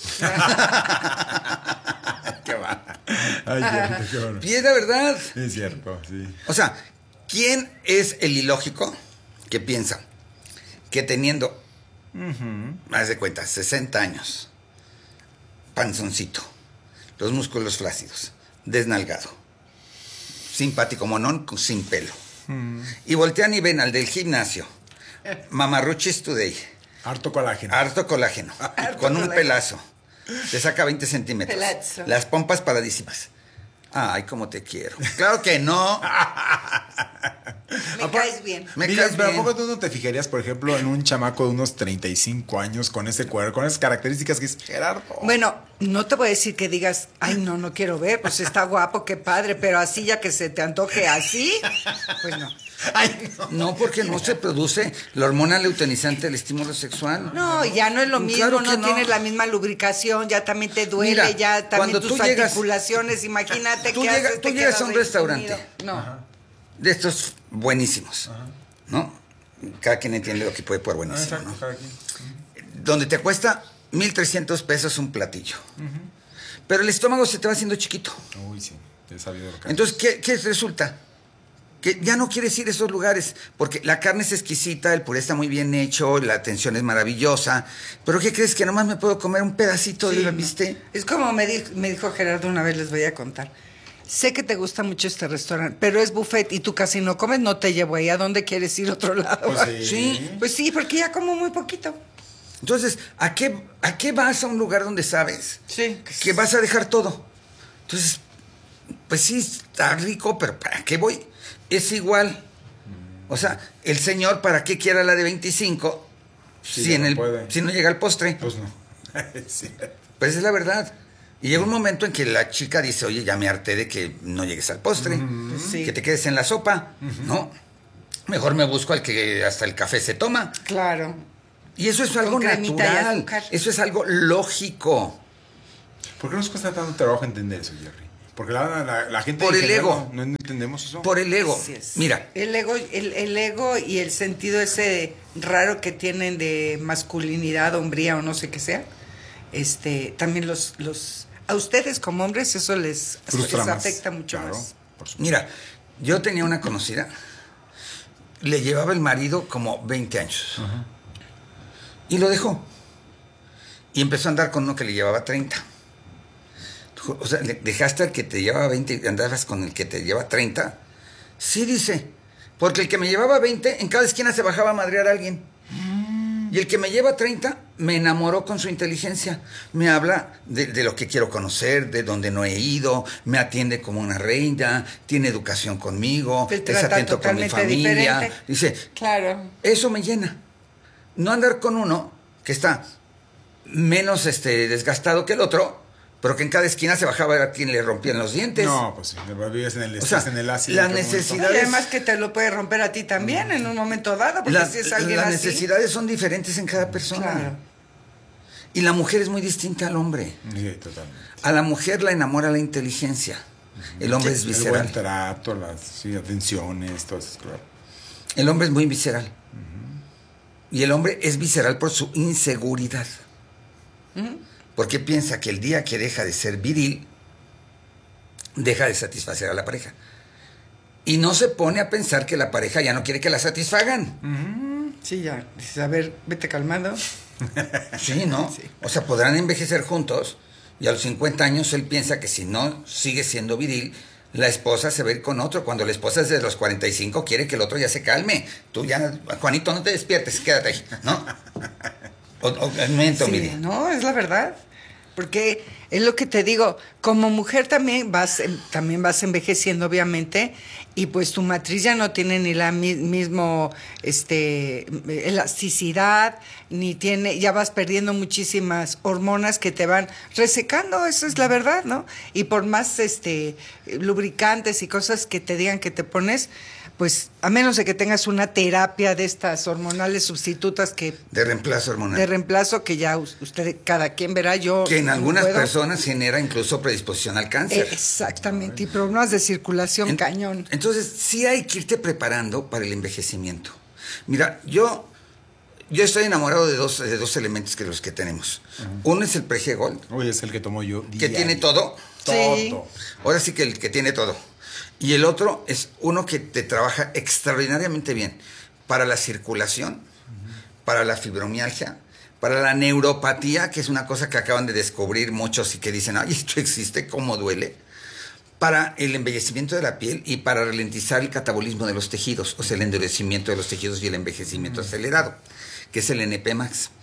Qué va. Ay, qué, qué bueno. Y es la verdad. Es cierto, sí. O sea, ¿quién es el ilógico que piensa que teniendo, uh-huh. haz de cuenta, sesenta años, panzoncito, los músculos flácidos, desnalgado, simpático monón, sin pelo. Mm. Y voltean y ven al del gimnasio, Mamarruchis Today. Harto colágeno. Harto colágeno, Harto con colágeno. un pelazo. Te saca veinte centímetros. Pelazo. Las pompas paradísimas. Ay, cómo te quiero. Claro que no. Me caes bien. Me Mira, caes pero bien. ¿a poco tú no te fijarías, por ejemplo, en un chamaco de unos treinta y cinco años con ese cuerpo, con esas características que es Gerardo? Bueno, no te voy a decir que digas, ay, no, no quiero ver, pues está guapo, qué padre, pero así ya que se te antoje así, pues no. Ay, no. no, porque no se produce la hormona luteinizante del estímulo sexual. No, ya no es lo mismo, Claro no, que no tienes la misma lubricación, ya también te duele, Mira, ya también cuando tus tú llegas- articulaciones, imagínate Tú, qué llega- haces, tú te llegas quedas a un ahí restaurante, sumido. No. Ajá. de estos buenísimos, Ajá. ¿no? Cada quien entiende lo que puede por buenísimo, Exacto, ¿no? cada quien. Donde te cuesta mil trescientos pesos un platillo. Uh-huh. Pero el estómago se te va haciendo chiquito. Uy, sí, he sabido lo que Entonces, ¿qué, qué resulta? Que ya no quieres ir a esos lugares, porque la carne es exquisita, el puré está muy bien hecho, la atención es maravillosa, pero ¿qué crees? Que nomás me puedo comer un pedacito Sí, de la no. bistec. Es como me dijo, me dijo Gerardo una vez, les voy a contar. Sé que te gusta mucho este restaurante, pero es buffet y tú casi no comes, no te llevo ahí. ¿A dónde quieres ir? ¿Otro lado? Pues sí. Sí. Pues sí, porque ya como muy poquito. Entonces, ¿a qué, ¿a qué vas a un lugar donde sabes Sí. que vas a dejar todo? Entonces, pues sí, está rico, pero ¿para qué voy? Es igual. O sea, el señor, ¿para qué quiera la de veinticinco Sí, si, ya en no el, puede. si no llega al postre? Pues no. Sí. Pues es la verdad. Y llega un momento en que la chica dice, oye, ya me harté de que no llegues al postre, Ujú. Sí. que te quedes en la sopa, ¿no? Mejor me busco al que hasta el café se toma. Claro. Y eso es algo Con cremita y natural, azúcar. eso es algo lógico. ¿Por qué nos cuesta tanto trabajo entender eso, Jerry? Porque la, la, la gente... Por en el general ego. No, no entendemos eso. Por el ego. Así es. Mira, El ego, el, el ego y el sentido ese raro que tienen de masculinidad, hombría o no sé qué sea, este, también los, los, a ustedes como hombres eso les, Frustra les más. afecta mucho Claro, más. por supuesto. mira, yo tenía una conocida, le llevaba el marido como veinte años. Ajá. Y lo dejó. Y empezó a andar con uno que le llevaba treinta. O sea, le dejaste al que te llevaba veinte y andabas con el que te lleva treinta. Sí, dice. Porque el que me llevaba veinte, en cada esquina se bajaba a madrear a alguien. Y el que me lleva treinta, me enamoró con su inteligencia. Me habla de, de lo que quiero conocer, de donde no he ido, me atiende como una reina, tiene educación conmigo, Te es trata atento con mi totalmente familia. diferente. Dice, Claro. eso me llena. No andar con uno que está menos este, desgastado que el otro, pero que en cada esquina se bajaba a ver a quién le rompían los dientes. No, pues sí, vives en el, O sea, estás en el ácido. la en qué momento. necesidad- Y además que te lo puede romper a ti también en un momento dado, porque La- si es alguien las así. necesidades son diferentes en cada persona. Claro. Y la mujer es muy distinta al hombre. Sí, totalmente. A la mujer la enamora la inteligencia. El hombre es El visceral. buen trato, las sí, atenciones, todo eso, claro. El hombre es muy visceral. Uh-huh. Y el hombre es visceral por su inseguridad. Uh-huh. Porque piensa que el día que deja de ser viril, deja de satisfacer a la pareja. Y no se pone a pensar que la pareja ya no quiere que la satisfagan. Uh-huh. Sí, ya. Dices, a ver, vete calmando. Sí, ¿no? Sí. O sea, podrán envejecer juntos y a los cincuenta años él piensa que si no sigue siendo viril, la esposa se va a ir con otro. Cuando la esposa desde los cuarenta y cinco quiere que el otro ya se calme. Tú ya, Juanito, no te despiertes, quédate ahí, ¿no? O, o, miento, sí, Miri. No, es la verdad. Porque es lo que te digo, como mujer también vas, también vas envejeciendo, obviamente, y pues tu matriz ya no tiene ni la mi, mismo este, elasticidad, ni tiene, ya vas perdiendo muchísimas hormonas que te van resecando, eso es la verdad, ¿no? Y por más este lubricantes y cosas que te digan que te pones, pues a menos de que tengas una terapia de estas hormonales sustitutas que... De reemplazo hormonal. De reemplazo que ya usted, cada quien verá, yo... Que en algunas puedo. personas genera incluso predisposición al cáncer. Exactamente, y problemas de circulación en, cañón. Entonces, sí hay que irte preparando para el envejecimiento. Mira, yo, yo estoy enamorado de dos, de dos elementos que los que tenemos. Uh-huh. Uno es el P G Gold. Uy, es el que tomo yo. Que diario. Tiene todo. Todo. Sí. Ahora sí que el que tiene todo. Y el otro es uno que te trabaja extraordinariamente bien para la circulación, uh-huh. para la fibromialgia, para la neuropatía, que es una cosa que acaban de descubrir muchos y que dicen, ay, esto existe, ¿cómo duele? Para el embellecimiento de la piel y para ralentizar el catabolismo de los tejidos, o sea, el endurecimiento de los tejidos y el envejecimiento uh-huh. acelerado, que es el N P Max.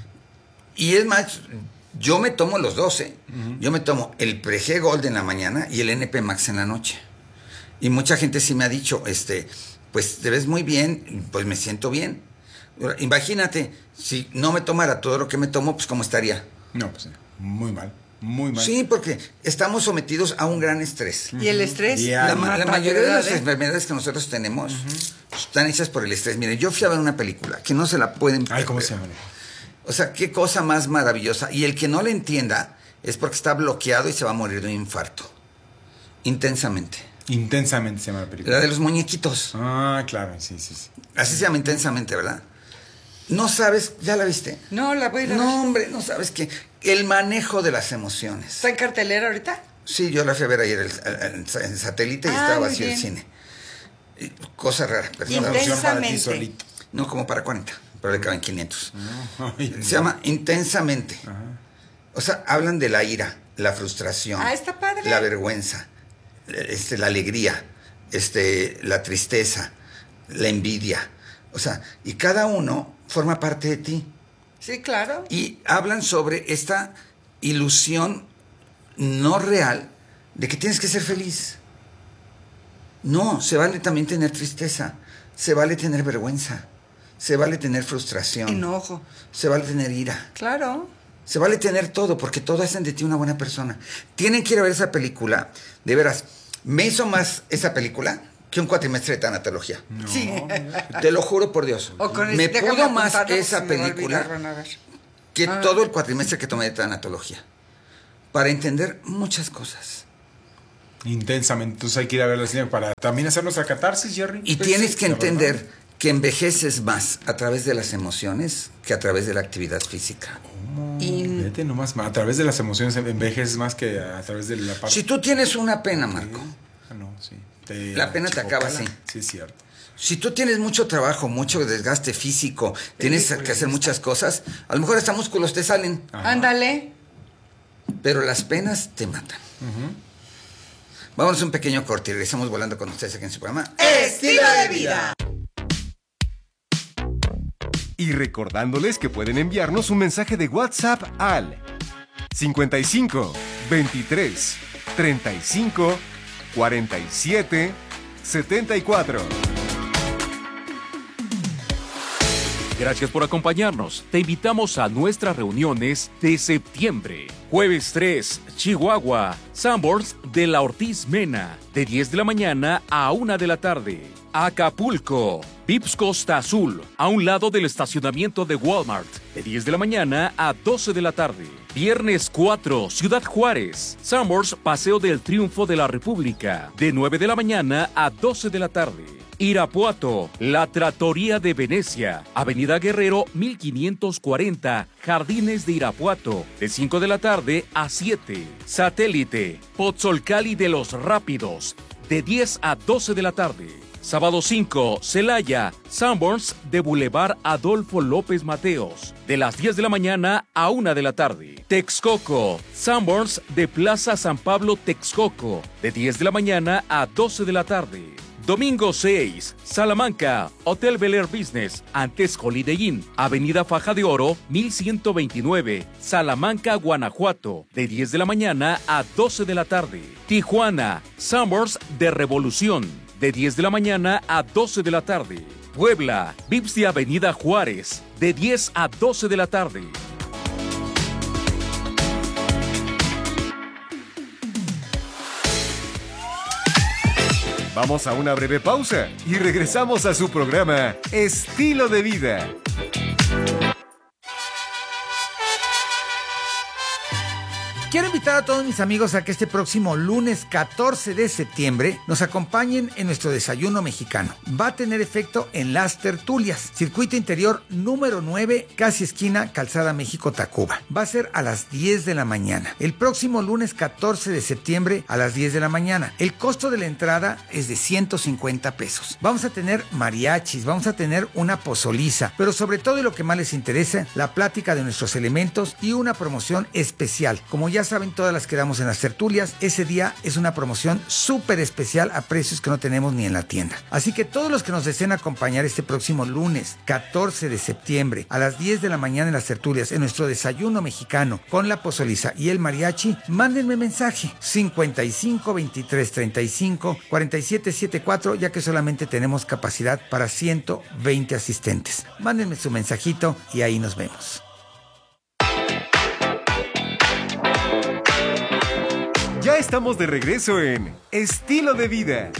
Y es más, yo me tomo los dos, ¿eh? Uh-huh. Yo me tomo el P G Gold en la mañana y el N P Max en la noche. Y mucha gente sí me ha dicho, este, pues te ves muy bien, pues me siento bien. Imagínate, si no me tomara todo lo que me tomo, pues ¿cómo estaría? No, pues muy mal, muy mal. Sí, porque estamos sometidos a un gran estrés. ¿Y el estrés? La, la mayoría de las enfermedades que nosotros tenemos uh-huh. están hechas por el estrés. Miren, yo fui a ver una película que no se la pueden... Ay, ¿cómo se llama? O sea, qué cosa más maravillosa. Y el que no le entienda es porque está bloqueado y se va a morir de un infarto. Intensamente. Intensamente se llama la película. La de los muñequitos. Ah, claro, sí, sí, sí. Así se llama Intensamente, ¿verdad? No sabes, ¿ya la viste? No, la voy a ir a ver. No, hombre, no sabes que el manejo de las emociones. ¿Está en cartelera ahorita? Sí, yo la fui a ver ayer en satélite y ah, estaba vacío el cine. Y, cosa rara. Intensamente. No, como para cuarenta, pero le caben quinientos. No, ay, se no. llama Intensamente. Ajá. O sea, hablan de la ira, la frustración. Ah, está padre. La vergüenza. Este, la alegría, este, la tristeza, la envidia. O sea, y cada uno forma parte de ti. Sí, claro. Y hablan sobre esta ilusión no real de que tienes que ser feliz. No, se vale también tener tristeza, se vale tener vergüenza, se vale tener frustración. Enojo. Se vale tener ira. Claro. Se vale tener todo, porque todo hacen de ti una buena persona. Tienen que ir a ver esa película. De veras, me hizo más esa película que un cuatrimestre de tanatología. No. Sí. Te lo juro por Dios. Me este, pudo más esa película que ah. todo el cuatrimestre que tomé de tanatología. Para entender muchas cosas. Intensamente. Entonces hay que ir a ver la cine para también hacer nuestra catarsis, Jerry. Y pues tienes sí, que entender verdad. que envejeces más a través de las emociones que a través de la actividad física. Oh, y... Vete nomás, a través de las emociones envejeces más que a través de la parte... Si tú tienes una pena, Marco, ah, no, sí. te... la pena te acaba así. Sí, es cierto. Si tú tienes mucho trabajo, mucho desgaste físico, tienes que hacer muchas cosas, a lo mejor hasta músculos te salen. Ajá. Ándale. Pero las penas te matan. Uh-huh. Vámonos a un pequeño corte y regresamos volando con ustedes aquí en su programa Estilo de Vida. Y recordándoles que pueden enviarnos un mensaje de WhatsApp al cincuenta y cinco, veintitrés, treinta y cinco, cuarenta y siete, setenta y cuatro. Gracias por acompañarnos. Te invitamos a nuestras reuniones de septiembre. Jueves tres, Chihuahua, Sanborns de la Ortiz Mena, de diez de la mañana a una de la tarde. Acapulco, Vips Costa Azul, a un lado del estacionamiento de Walmart, de diez de la mañana a doce de la tarde. Viernes cuatro, Ciudad Juárez, Sanborns Paseo del Triunfo de la República, de nueve de la mañana a doce de la tarde. Irapuato, La Trattoria de Venecia, Avenida Guerrero mil quinientos cuarenta, Jardines de Irapuato, de cinco de la tarde a siete. Satélite, Pozzolcali de los Rápidos, de diez a doce de la tarde. Sábado cinco, Celaya, Sanborns de Boulevard Adolfo López Mateos, de las diez de la mañana a una de la tarde. Texcoco, Sanborns de Plaza San Pablo Texcoco, de diez de la mañana a doce de la tarde. Domingo seis, Salamanca, Hotel Bel Air Business, antes Holiday Inn, Avenida Faja de Oro, mil ciento veintinueve, Salamanca, Guanajuato, de diez de la mañana a doce de la tarde. Tijuana, Sanborns de Revolución, de diez de la mañana a doce de la tarde. Puebla, Vips de Avenida Juárez, de diez a doce de la tarde. Vamos a una breve pausa y regresamos a su programa Estilo de Vida. Quiero invitar a todos mis amigos a que este próximo lunes catorce de septiembre nos acompañen en nuestro desayuno mexicano. Va a tener efecto en Las Tertulias, circuito interior número nueve, casi esquina Calzada México-Tacuba. Va a ser a las diez de la mañana. El próximo lunes catorce de septiembre a las diez de la mañana. El costo de la entrada es de ciento cincuenta pesos. Vamos a tener mariachis, vamos a tener una pozoliza, pero sobre todo y lo que más les interesa, la plática de nuestros elementos y una promoción especial. Como ya Ya saben, todas las que damos en las tertulias, ese día es una promoción súper especial a precios que no tenemos ni en la tienda. Así que todos los que nos deseen acompañar este próximo lunes catorce de septiembre a las diez de la mañana en las tertulias, en nuestro desayuno mexicano con la pozoliza y el mariachi, mándenme mensaje cincuenta y cinco, veintitrés, treinta y cinco, cuarenta y siete setenta y cuatro, ya que solamente tenemos capacidad para ciento veinte asistentes. Mándenme su mensajito y ahí nos vemos. Ya estamos de regreso en Estilo de Vida.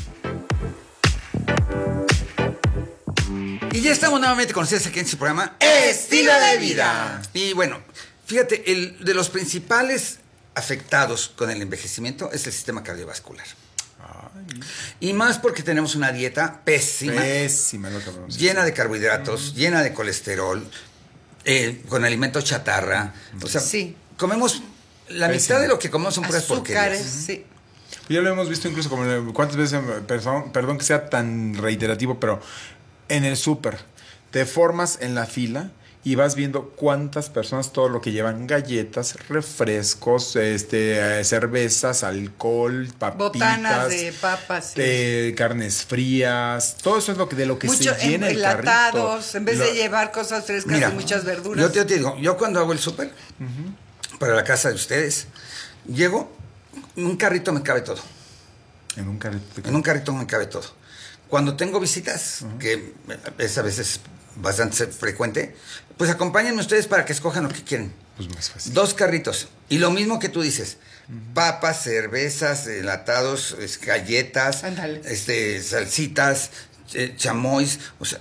Y ya estamos nuevamente con ustedes aquí en su programa Estilo de Vida. Y bueno, fíjate, el de los principales afectados con el envejecimiento es el sistema cardiovascular. Ay. Y más porque tenemos una dieta pésima. Pésima, lo que hablamos. Llena de carbohidratos, uh-huh. llena de colesterol, eh, con alimentos chatarra. O sea, sí. comemos... La Pésimo. mitad de lo que comemos son puras porquerías. Sí. Ya lo hemos visto incluso como cuántas veces, perdón, perdón que sea tan reiterativo, pero en el súper te formas en la fila y vas viendo cuántas personas, todo lo que llevan, galletas, refrescos, este, cervezas, alcohol, papitas, botanas de papas, sí. de carnes frías, todo eso es lo que de lo que Mucho se llena el carrito. Enlatados, en vez lo, de llevar cosas frescas mira, y muchas verduras. Yo te, te digo, yo cuando hago el súper, uh-huh. para la casa de ustedes, llego, en un carrito me cabe todo. En un carrito. En un carrito me cabe todo. Cuando tengo visitas, uh-huh. que es a veces bastante frecuente, pues acompáñenme ustedes para que escojan lo que quieren. Pues más fácil. Dos carritos. Y lo mismo que tú dices, uh-huh. papas, cervezas, enlatados, galletas, este, salsitas, chamois, o sea,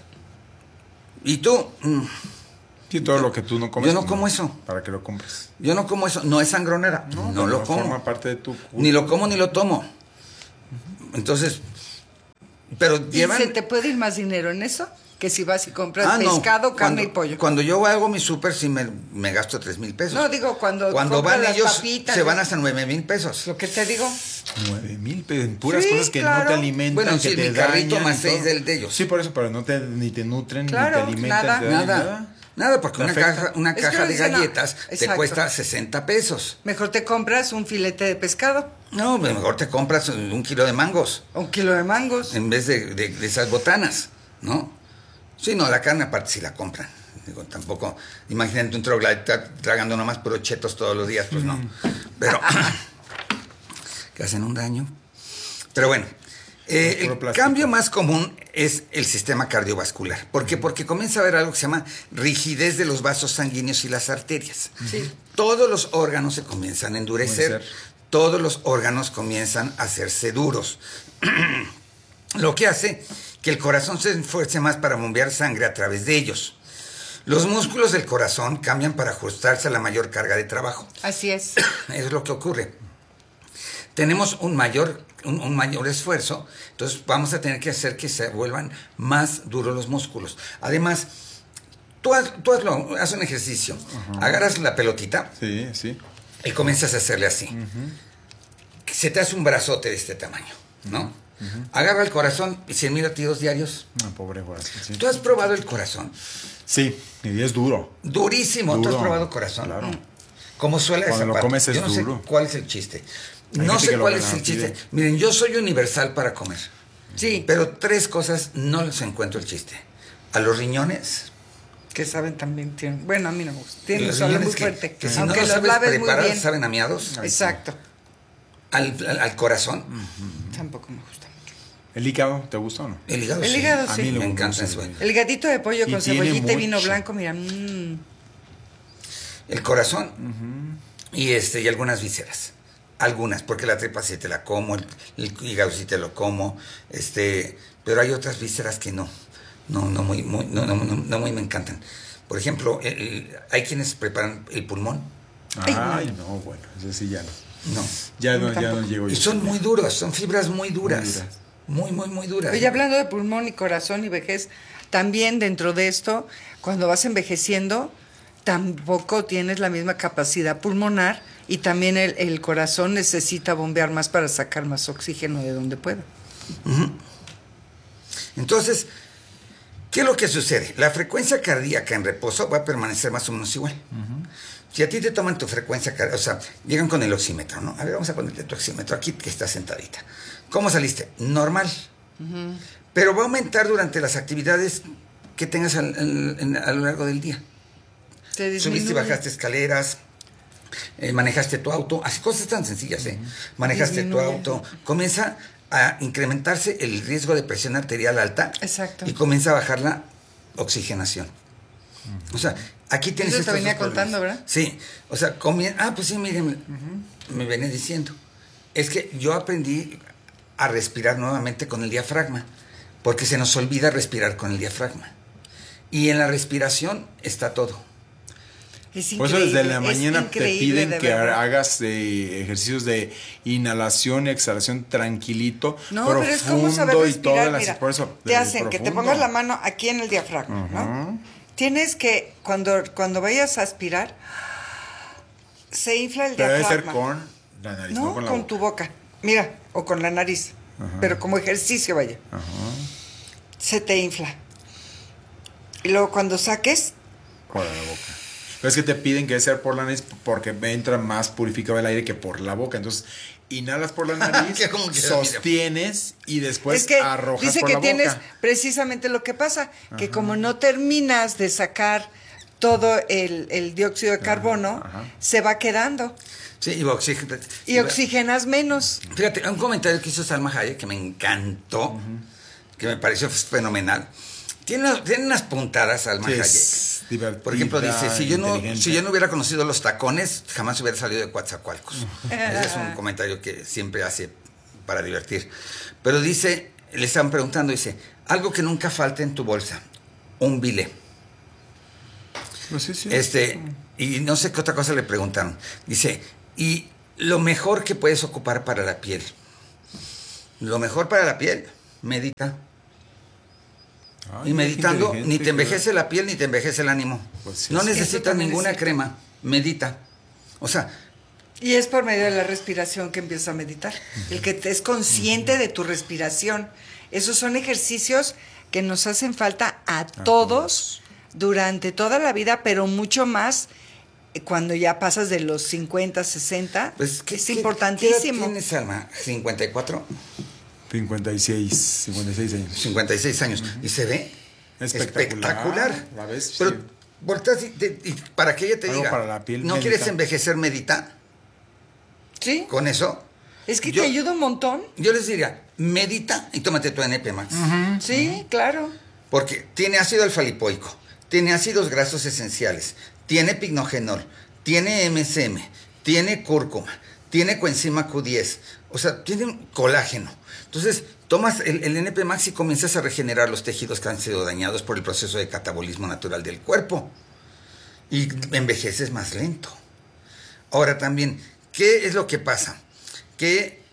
y tú... Mmm, y todo lo que tú no comes. Yo no como no, eso. Para que lo compres. Yo no como eso. No es sangronera. No, no lo como. Forma parte de tu cultura. Ni lo como ni lo tomo. Entonces, pero ¿Y llevan... se te puede ir más dinero en eso? Que si vas y compras ah, pescado, no. carne cuando, y pollo. Cuando yo hago mi súper, sí me, me gasto tres mil pesos. No, digo, cuando Cuando van las ellos, papitas, se van hasta nueve mil pesos. Lo que te digo. Nueve mil pesos. Puras sí, cosas que claro. no te alimentan, bueno, que sí, te mi carrito más seis todo. del de ellos. Sí, por eso, pero no te, ni te nutren, claro, ni te alimentan. Nada, te nada. nada. Nada, porque una caja, una es caja que de galletas no. te cuesta sesenta pesos. Mejor te compras un filete de pescado. No, mejor te compras un kilo de mangos. Un kilo de mangos. En vez de, de, de esas botanas, ¿no? Sí, no, la carne aparte sí la compran. Digo, tampoco, imagínate un troglodita tragando nomás puros chetos todos los días, pues no. Pero, que hacen un daño. Pero bueno, eh, el plástico. Cambio más común es el sistema cardiovascular. ¿Por qué? Porque comienza a haber algo que se llama rigidez de los vasos sanguíneos y las arterias. Sí. Todos los órganos se comienzan a endurecer, todos los órganos comienzan a hacerse duros. Lo que hace que el corazón se esfuerce más para bombear sangre a través de ellos. Los músculos del corazón cambian para ajustarse a la mayor carga de trabajo. Así es. Eso es lo que ocurre. tenemos un mayor, un, un mayor esfuerzo, entonces vamos a tener que hacer que se vuelvan más duros los músculos. Además, tú, haz, tú hazlo, haz un ejercicio, uh-huh. agarras la pelotita sí, sí. y comienzas a hacerle así. Uh-huh. Se te hace un brazote de este tamaño, ¿no? Uh-huh. Agarra el corazón y cien mil latidos diarios. No, pobre corazón. Sí. ¿Tú has probado el corazón? Sí, y es duro. Durísimo. Duro. ¿Tú has probado corazón? Claro. Como suela de Cuando zapato. lo comes es yo no duro. sé cuál es el chiste. Hay no sé cuál es el pide. chiste. Miren, yo soy universal para comer. Sí. Pero tres cosas no les encuentro el chiste. A los riñones. Que saben también, tienen, bueno, a mí no me gusta. Tienen un los sabor muy riñones fuerte. Que, que si aunque no los los sabes laves muy preparar, bien. saben a miados. Exacto. Al, al, al corazón. Uh-huh. Tampoco me gusta mucho. ¿El hígado te gusta o no? El hígado el sí. hígado, A sí. mí me encanta eso. El gatito de pollo y con cebollita y vino mucho. blanco, mira. Mmm. El corazón uh-huh. y este y algunas vísceras. Algunas, porque la tripa sí te la como, el, el hígado sí te lo como, este, pero hay otras vísceras que no, no, no muy, muy, no, no, no, no muy me encantan. Por ejemplo, el, el, hay quienes preparan el pulmón. Ay, Ay no. no, bueno, eso sí ya no. No. Ya no, ya no llego yo. Y son muy duros, son fibras muy duras. Muy, duras. muy, muy, muy duras. Oye, hablando de pulmón y corazón y vejez, también dentro de esto, cuando vas envejeciendo, tampoco tienes la misma capacidad pulmonar y también el, el corazón necesita bombear más para sacar más oxígeno de donde pueda. Uh-huh. Entonces, ¿qué es lo que sucede? La frecuencia cardíaca en reposo va a permanecer más o menos igual. Uh-huh. Si a ti te toman tu frecuencia cardíaca, o sea, llegan con el oxímetro, ¿no? A ver, vamos a ponerte tu oxímetro aquí que estás sentadita. ¿Cómo saliste? Normal. Uh-huh. Pero va a aumentar durante las actividades que tengas al, al, al, a lo largo del día. Subiste y bajaste escaleras, eh, manejaste tu auto, así cosas tan sencillas, ¿eh? Uh-huh. Manejaste disminuye. Tu auto, comienza a incrementarse el riesgo de presión arterial alta. Exacto. Y comienza a bajar la oxigenación. Uh-huh. O sea, aquí tienes eso te venía contando, ¿verdad? Sí, o sea, comien- ah, pues sí, miren, uh-huh. me venía diciendo. Es que yo aprendí a respirar nuevamente con el diafragma, porque se nos olvida respirar con el diafragma. Y en la respiración está todo. Por eso desde la mañana te piden que verdad. hagas eh, ejercicios de inhalación y exhalación tranquilito, no, profundo pero es como saber respirar, y todas las mira, por eso, te hacen profundo. Que te pongas la mano aquí en el diafragma, uh-huh. ¿no? Tienes que cuando cuando vayas a aspirar se infla el pero diafragma. Debe ser con la nariz, no, no con la con boca. tu boca. Mira, o con la nariz. Uh-huh. Pero como ejercicio, vaya. Uh-huh. Se te infla. Y luego cuando saques por la boca. Pero es que te piden que debe ser por la nariz porque entra más purificado el aire que por la boca. Entonces, inhalas por la nariz, sostienes y después es que arrojas dice por que la tienes boca. Precisamente lo que pasa, ajá. que como no terminas de sacar todo el, el dióxido de carbono, ajá, ajá. se va quedando. Sí, y, oxig- y, y oxigenas menos. Fíjate, un comentario que hizo Salma Hayek que me encantó, uh-huh. que me pareció fenomenal. Tiene, tiene unas puntadas, Salma Hayek. Por ejemplo, dice, si yo, no, si yo no hubiera conocido los tacones, jamás hubiera salido de Coatzacoalcos. Ese es un comentario que siempre hace para divertir. Pero dice, le están preguntando, dice, algo que nunca falte en tu bolsa, un bile. No sé si este, y no sé qué otra cosa le preguntaron. Dice, y lo mejor que puedes ocupar para la piel. Lo mejor para la piel, medita. Ay, y meditando, ni te envejece la piel ni te envejece el ánimo. Pues sí, no sí, necesitas ninguna necesita. crema, medita. O sea... Y es por medio de la respiración que empiezas a meditar. Uh-huh. El que te es consciente uh-huh. de tu respiración. Esos son ejercicios que nos hacen falta a, a todos, todos durante toda la vida, pero mucho más cuando ya pasas de los cincuenta, sesenta. Pues, ¿qué, es qué, importantísimo. ¿Qué edad tienes, Alma? ¿cincuenta y cuatro? cincuenta y seis, cincuenta y seis años. cincuenta y seis años. Uh-huh. Y se ve espectacular. espectacular. La ves, Pero sí. volteas y, te, y para que ella te Algo diga, para la piel, ¿no medita. quieres envejecer, medita? Sí. ¿Con eso? Es que yo, te ayuda un montón. Yo les diría, medita y tómate tu N P Max. Uh-huh. Sí, uh-huh. claro. Porque tiene ácido alfa-lipoico, tiene ácidos grasos esenciales, tiene pignogenol, tiene M S M, tiene cúrcuma, tiene coenzima Q diez, o sea, tiene colágeno. Entonces, tomas el, el N P Max y comienzas a regenerar los tejidos que han sido dañados por el proceso de catabolismo natural del cuerpo. Y envejeces más lento. Ahora también, ¿qué es lo que pasa? Que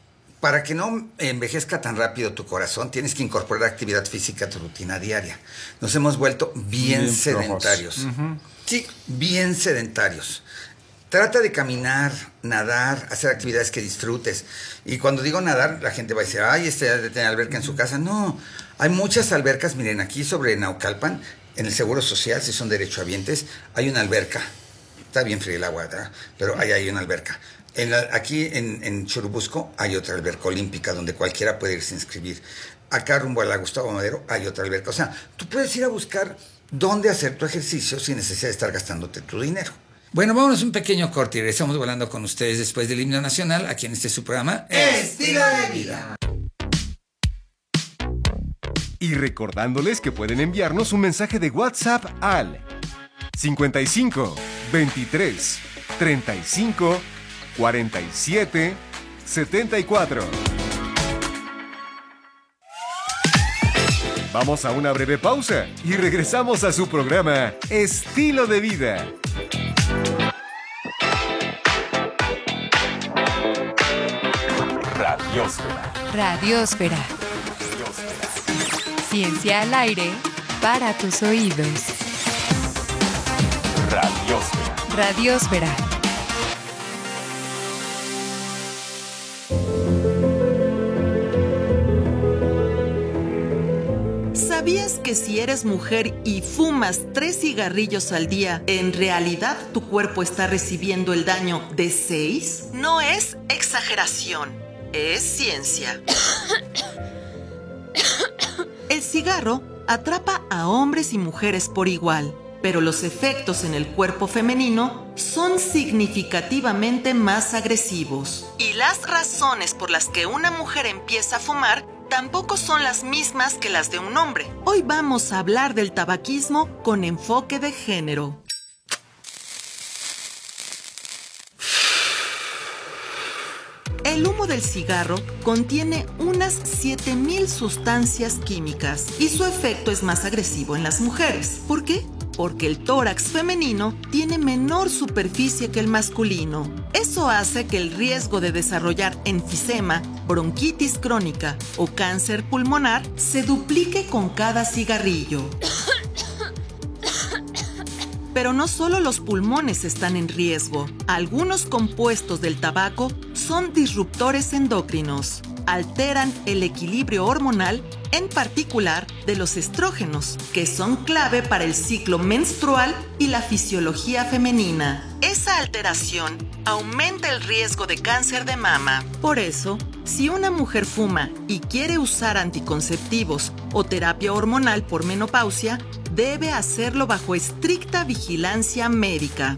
para que no envejezca tan rápido tu corazón, tienes que incorporar actividad física a tu rutina diaria. Nos hemos vuelto bien, bien sedentarios. Uh-huh. Sí, bien sedentarios. Trata de caminar, nadar, hacer actividades que disfrutes. Y cuando digo nadar, la gente va a decir, ay, este debe tener alberca en su casa. No, hay muchas albercas. Miren, aquí sobre Naucalpan, en el Seguro Social, si son derechohabientes, hay una alberca. Está bien fría el agua, ¿verdad? Pero ahí hay una alberca. En la, aquí en, en Churubusco hay otra alberca olímpica donde cualquiera puede irse a inscribir. Acá rumbo a la Gustavo Madero hay otra alberca. O sea, tú puedes ir a buscar dónde hacer tu ejercicio sin necesidad de estar gastándote tu dinero. Bueno, vámonos un pequeño corte y regresamos volando con ustedes después del himno nacional aquí en este su programa Estilo de Vida. Y recordándoles que pueden enviarnos un mensaje de WhatsApp al cincuenta y cinco, veintitrés, treinta y cinco, cuarenta y siete, setenta y cuatro. Vamos a una breve pausa y regresamos a su programa Estilo de Vida. Radiósfera. Radiósfera. Ciencia al aire para tus oídos. Radiósfera. Radiósfera. ¿Sabías que si eres mujer y fumas tres cigarrillos al día, en realidad tu cuerpo está recibiendo el daño de seis? No es exageración, es ciencia. El cigarro atrapa a hombres y mujeres por igual, pero los efectos en el cuerpo femenino son significativamente más agresivos. Y las razones por las que una mujer empieza a fumar tampoco son las mismas que las de un hombre. Hoy vamos a hablar del tabaquismo con enfoque de género. El humo del cigarro contiene unas siete mil sustancias químicas y su efecto es más agresivo en las mujeres. ¿Por qué? Porque el tórax femenino tiene menor superficie que el masculino. Eso hace que el riesgo de desarrollar enfisema, bronquitis crónica o cáncer pulmonar se duplique con cada cigarrillo. Pero no solo los pulmones están en riesgo. Algunos compuestos del tabaco son disruptores endocrinos. Alteran el equilibrio hormonal, en particular de los estrógenos, que son clave para el ciclo menstrual y la fisiología femenina. Esa alteración aumenta el riesgo de cáncer de mama. Por eso, si una mujer fuma y quiere usar anticonceptivos o terapia hormonal por menopausia, debe hacerlo bajo estricta vigilancia médica.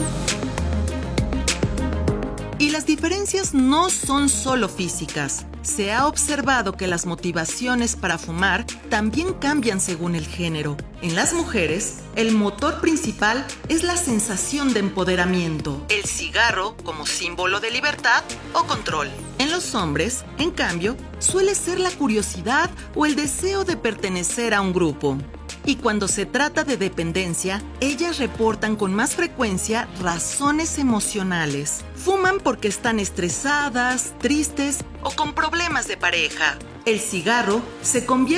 Y las diferencias no son solo físicas. Se ha observado que las motivaciones para fumar también cambian según el género. En las mujeres, el motor principal es la sensación de empoderamiento, el cigarro como símbolo de libertad o control. En los hombres, en cambio, suele ser la curiosidad o el deseo de pertenecer a un grupo. Y cuando se trata de dependencia, ellas reportan con más frecuencia razones emocionales. Fuman porque están estresadas, tristes o con problemas de pareja. El cigarro se convierte